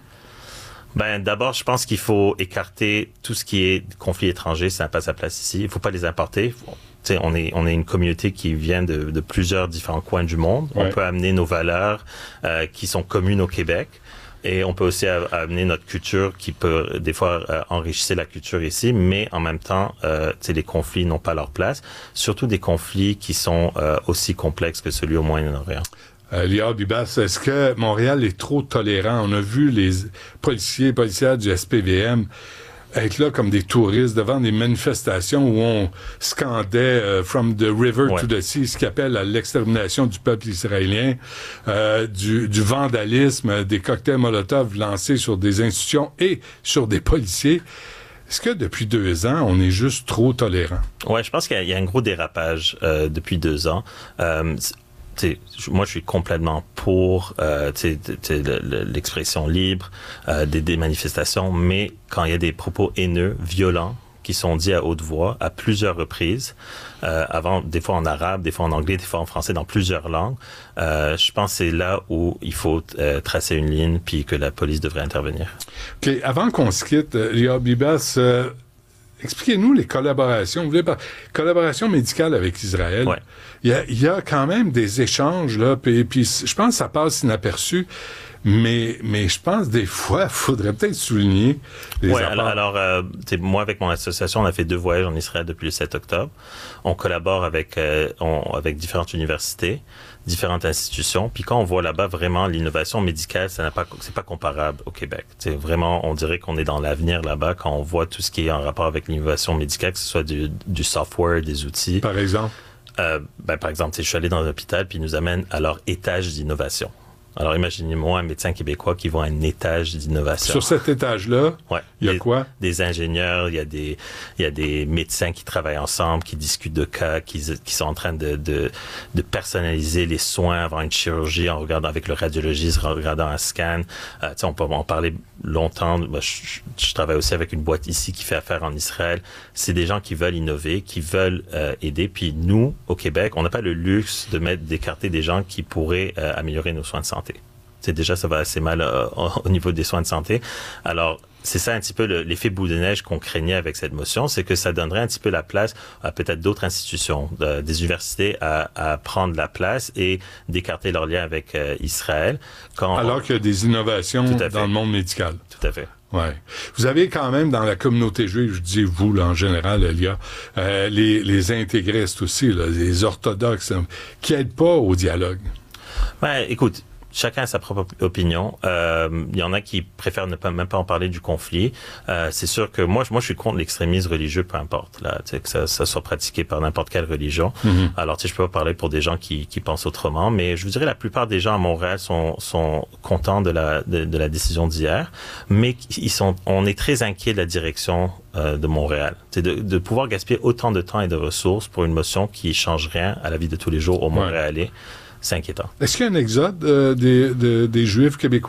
Ben, d'abord, je pense qu'il faut écarter tout ce qui est conflit étranger, ça n'a pas sa place ici. Il faut pas les importer. T'sais, on est on est une communauté qui vient de, de plusieurs différents coins du monde. Ouais. On peut amener nos valeurs euh, qui sont communes au Québec. Et on peut aussi a, amener notre culture qui peut des fois euh, enrichir la culture ici, mais en même temps, euh, les conflits n'ont pas leur place. Surtout des conflits qui sont euh, aussi complexes que celui au Moyen-Orient. Euh, Lior Bibas, est-ce que Montréal est trop tolérant? On a vu les policiers et policières du S P V M être là comme des touristes devant des manifestations où on scandait euh, « From the river ouais. to the sea », ce qui appelle à l'extermination du peuple israélien, euh, du, du vandalisme, des cocktails Molotov lancés sur des institutions et sur des policiers. Est-ce que depuis deux ans, on est juste trop tolérant? Ouais, je pense qu'il y a, il y a un gros dérapage euh, depuis deux ans. Euh, T'sais, moi, je suis complètement pour euh, t'sais, t'sais, le, le, l'expression libre, euh, des, des manifestations, mais quand il y a des propos haineux, violents, qui sont dits à haute voix à plusieurs reprises, euh, avant, des fois en arabe, des fois en anglais, des fois en français, dans plusieurs langues, euh, je pense que c'est là où il faut euh, tracer une ligne, puis que la police devrait intervenir. OK. Avant qu'on se quitte, Lior Bibas, euh, expliquez-nous les collaborations. Vous voulez pas collaboration médicale avec Israël. Ouais. Il y a, il y a quand même des échanges là, puis, puis je pense que ça passe inaperçu. Mais, mais je pense des fois, il faudrait peut-être souligner les ouais, apports. alors, alors euh, moi, avec mon association, on a fait deux voyages en Israël depuis le sept octobre. On collabore avec, euh, on, avec différentes universités, différentes institutions. Puis quand on voit là-bas vraiment l'innovation médicale, ça n'a pas, c'est pas comparable au Québec. C'est vraiment, on dirait qu'on est dans l'avenir là-bas quand on voit tout ce qui est en rapport avec l'innovation médicale, que ce soit du, du software, des outils. Par exemple? Euh, ben, par exemple, je suis allé dans l'hôpital puis ils nous amènent à leur étage d'innovation. Alors, imaginez-moi un médecin québécois qui voit un étage d'innovation. Sur cet étage-là, ouais. il y a des, quoi? Des ingénieurs, il y a des, il y a des médecins qui travaillent ensemble, qui discutent de cas, qui, qui sont en train de, de, de personnaliser les soins avant une chirurgie en regardant avec le radiologiste, en regardant un scan. Euh, tu sais, on peut en parler longtemps. Moi, je, je travaille aussi avec une boîte ici qui fait affaire en Israël. C'est des gens qui veulent innover, qui veulent euh, aider. Puis nous, au Québec, on n'a pas le luxe de mettre, d'écarter des gens qui pourraient euh, améliorer nos soins de santé. C'est déjà, ça va assez mal euh, au niveau des soins de santé. Alors, c'est ça un petit peu le, l'effet boule de neige qu'on craignait avec cette motion, c'est que ça donnerait un petit peu la place à peut-être d'autres institutions, de, des universités à, à prendre la place et d'écarter leur lien avec euh, Israël. Quand Alors on... qu'il y a des innovations dans le monde médical. Tout à fait. Ouais. Vous avez quand même dans la communauté juive, je dis vous là en général, Elia, euh, les, les intégristes aussi, là, les orthodoxes, là, qui aident pas au dialogue. Ben, écoute. Chacun a sa propre opinion. Euh, il y en a qui préfèrent ne pas même pas en parler du conflit. Euh, c'est sûr que moi, moi, je suis contre l'extrémisme religieux, peu importe, là, tu sais, que ça, ça soit pratiqué par n'importe quelle religion. Mm-hmm. Alors, tu sais, je peux pas parler pour des gens qui, qui pensent autrement, mais je vous dirais la plupart des gens à Montréal sont, sont contents de la, de, de la décision d'hier, mais ils sont, on est très inquiets de la direction euh, de Montréal. C'est de, de pouvoir gaspiller autant de temps et de ressources pour une motion qui change rien à la vie de tous les jours au Montréalais. Ouais. C'est inquiétant. Est-ce qu'il y a un exode euh, des, de, des Juifs québécois?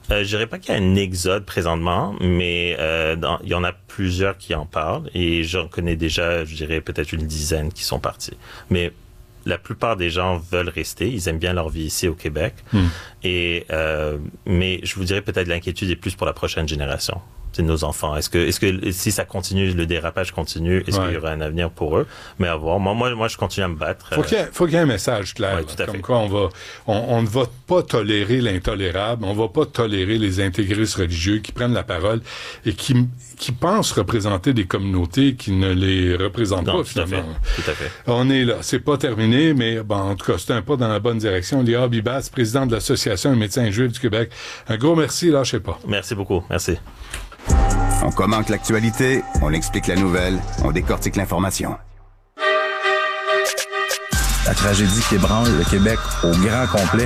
Euh, je dirais pas qu'il y a un exode présentement, mais euh, dans, il y en a plusieurs qui en parlent et j'en connais déjà, je dirais peut-être une dizaine qui sont partis. Mais la plupart des gens veulent rester, ils aiment bien leur vie ici au Québec. Mm. Et euh, mais je vous dirais peut-être l'inquiétude est plus pour la prochaine génération. C'est nos enfants. Est-ce que, est-ce que si ça continue, le dérapage continue, est-ce ouais. qu'il y aura un avenir pour eux? Mais à voir. Moi, moi, moi je continue à me battre. Faut qu'il y ait, faut qu'il y ait un message clair. Ouais, tout à comme fait. quoi on va, on, on ne va pas tolérer l'intolérable. On va pas tolérer les intégristes religieux qui prennent la parole et qui, qui pensent représenter des communautés qui ne les représentent non, pas, tout finalement. À fait. Tout à fait. On est là. C'est pas terminé, mais bon, en tout cas, c'est un pas dans la bonne direction. Léa Bibas, président de l'Association des médecins juifs du Québec. Un gros merci, lâchez pas. Merci beaucoup. Merci. On commente l'actualité, on explique la nouvelle, on décortique l'information. La tragédie qui ébranle le Québec au grand complet.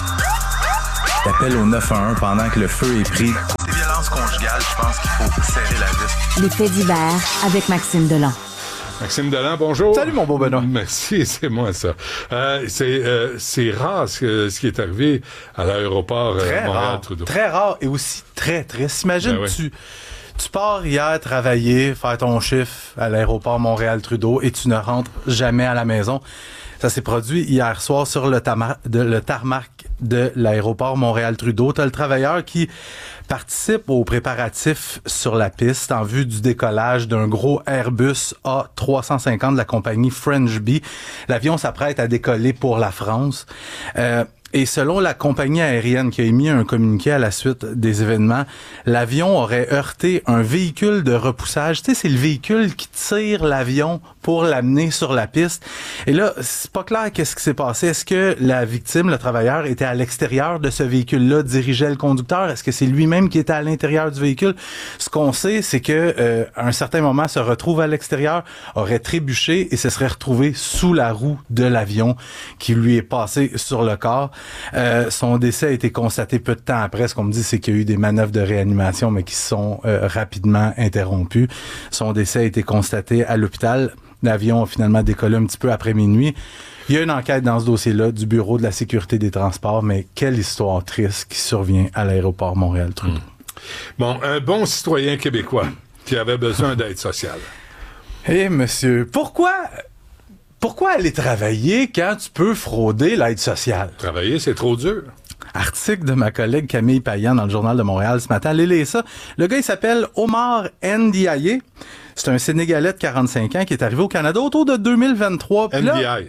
T'appelles au neuf un un pendant que le feu est pris. Les violences conjugales, je pense qu'il faut serrer la vis. Les faits divers avec Maxime Delan. Maxime Delan, bonjour. Salut, mon beau Benoît. Merci, c'est moi, ça. Euh, c'est, euh, c'est rare ce, ce qui est arrivé à l'aéroport euh, Montréal-Trudeau. Très rare et aussi très triste. Imagine, ben oui. tu, tu pars hier travailler, faire ton chiffre à l'aéroport Montréal-Trudeau et tu ne rentres jamais à la maison. Ça s'est produit hier soir sur le, tama- de, le tarmac de l'aéroport Montréal-Trudeau. Tu as le travailleur qui participe aux préparatifs sur la piste en vue du décollage d'un gros Airbus A trois cent cinquante de la compagnie French Bee. L'avion s'apprête à décoller pour la France. Euh, Et selon la compagnie aérienne qui a émis un communiqué à la suite des événements, l'avion aurait heurté un véhicule de repoussage. Tu sais, c'est le véhicule qui tire l'avion pour l'amener sur la piste. Et là, c'est pas clair qu'est-ce qui s'est passé. Est-ce que la victime, le travailleur, était à l'extérieur de ce véhicule-là, dirigeait le conducteur? Est-ce que c'est lui-même qui était à l'intérieur du véhicule? Ce qu'on sait, c'est que euh, à un certain moment, se retrouve à l'extérieur, aurait trébuché et se serait retrouvé sous la roue de l'avion qui lui est passé sur le corps. Euh, son décès a été constaté peu de temps après. Ce qu'on me dit, c'est qu'il y a eu des manœuvres de réanimation, mais qui sont euh, rapidement interrompues. Son décès a été constaté à l'hôpital. L'avion a finalement décollé un petit peu après minuit. Il y a une enquête dans ce dossier-là du Bureau de la sécurité des transports, mais quelle histoire triste qui survient à l'aéroport Montréal-Trudeau. Mmh. Bon, un bon citoyen québécois qui avait besoin d'aide sociale. Eh, monsieur, pourquoi... Pourquoi aller travailler quand tu peux frauder l'aide sociale? Travailler, c'est trop dur. Article de ma collègue Camille Payan dans le Journal de Montréal ce matin. Allez lire ça. Le gars, il s'appelle Omar Ndiaye. C'est un Sénégalais de quarante-cinq ans qui est arrivé au Canada autour de deux mille vingt-trois. Ndiaye.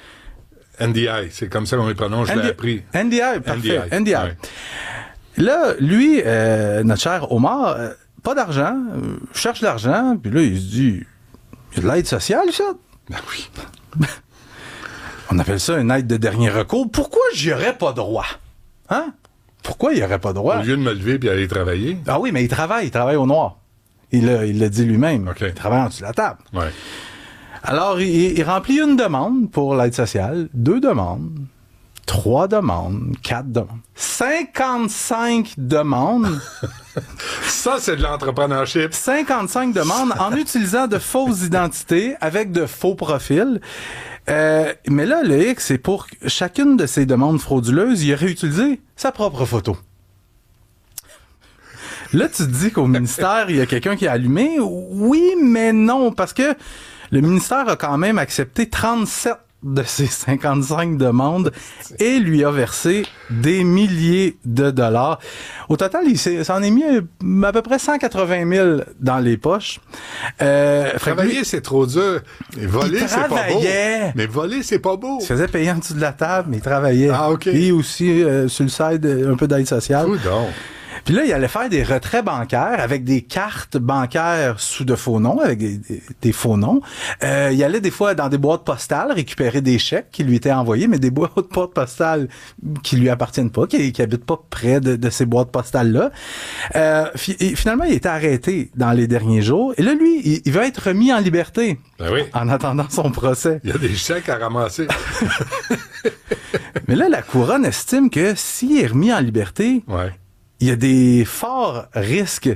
Ndiaye, c'est comme ça qu'on les prononce, je l'ai appris. Ndiaye, parfait. Ndiaye. Ouais. Là, lui, euh, notre cher Omar, euh, pas d'argent, euh, cherche de l'argent, puis là, il se dit, il y a de l'aide sociale, ça? Ben oui. On appelle ça une aide de dernier recours. Pourquoi j'y aurais pas droit? Hein? Pourquoi il n'y aurait pas droit? Au lieu de me lever et aller travailler. Ah oui, mais il travaille, il travaille au noir. Il l'a, il l'a dit lui-même. Okay. Il travaille en dessous de la table. Ouais. Alors, il, il remplit une demande pour l'aide sociale, deux demandes, trois demandes, quatre demandes, cinquante-cinq demandes. Ça, c'est de l'entrepreneurship. cinquante-cinq demandes en utilisant de fausses identités avec de faux profils. Euh, mais là, le X, c'est pour chacune de ces demandes frauduleuses, il aurait utilisé sa propre photo. Là, tu te dis qu'au ministère, il y a quelqu'un qui a allumé. Oui, mais non, parce que le ministère a quand même accepté trente-sept de ces cinquante-cinq demandes et lui a versé des milliers de dollars. Au total, il s'en est mis à peu près cent quatre-vingt mille dans les poches. Euh, Travailler, lui, c'est trop dur. Et voler, c'est pas beau. Mais voler, c'est pas beau. Il se faisait payer en dessous de la table, mais il travaillait. Ah, OK. Et aussi, euh, sur le side, un peu d'aide sociale. Où donc? Puis là, il allait faire des retraits bancaires avec des cartes bancaires sous de faux noms, avec des, des, des faux noms. Euh, il allait des fois dans des boîtes postales récupérer des chèques qui lui étaient envoyés, mais des boîtes postales qui lui appartiennent pas, qui, qui habitent pas près de, de ces boîtes postales-là. Euh, fi- et finalement, il était arrêté dans les derniers jours. Et là, lui, il, il va être remis en liberté. Ben oui. En attendant son procès. Il y a des chèques à ramasser. Mais là, la couronne estime que s'il est remis en liberté, ouais. il y a des forts risques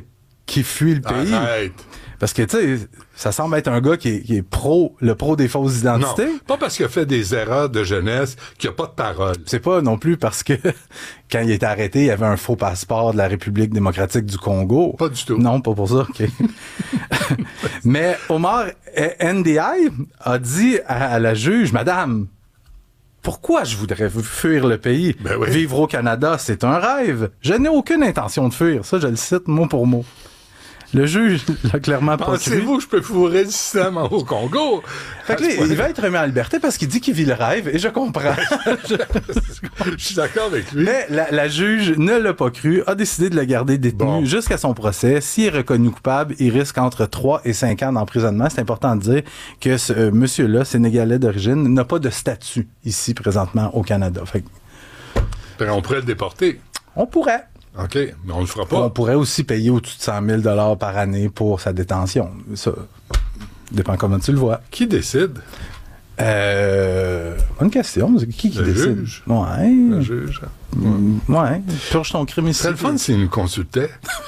qui fuit le pays. Arrête. Parce que, tu sais, ça semble être un gars qui est, qui est pro, le pro des fausses identités. Non, pas parce qu'il a fait des erreurs de jeunesse qu'il n'y a pas de parole. C'est pas non plus parce que quand il était arrêté, il y avait un faux passeport de la République démocratique du Congo. Pas du tout. Non, pas pour ça. OK. Mais Omar Ndiaye a dit à, à la juge, Madame, pourquoi je voudrais fuir le pays? Ben oui. Vivre au Canada, c'est un rêve. Je n'ai aucune intention de fuir. Ça, je le cite mot pour mot. Le juge l'a clairement pas cru. Pensez-vous que je peux fourrer le système au Congo? Fait que là, il va être remis en liberté parce qu'il dit qu'il vit le rêve, et je comprends. je, je suis d'accord avec lui. Mais la, la juge ne l'a pas cru, a décidé de le garder détenu bon. jusqu'à son procès. S'il est reconnu coupable, il risque entre trois et cinq ans d'emprisonnement. C'est important de dire que ce euh, monsieur-là, sénégalais d'origine, n'a pas de statut ici présentement au Canada. Fait que... Ben, on pourrait le déporter. On pourrait. OK, mais on le fera pas. On pourrait aussi payer au-dessus de cent mille dollars par année pour sa détention. Ça dépend comment tu le vois. Qui décide? Euh, bonne question. Qui qui le décide? Juge. Ouais. Le juge. Ouais. ouais. Purge ton crime ici. C'est le fun s'il nous consultait.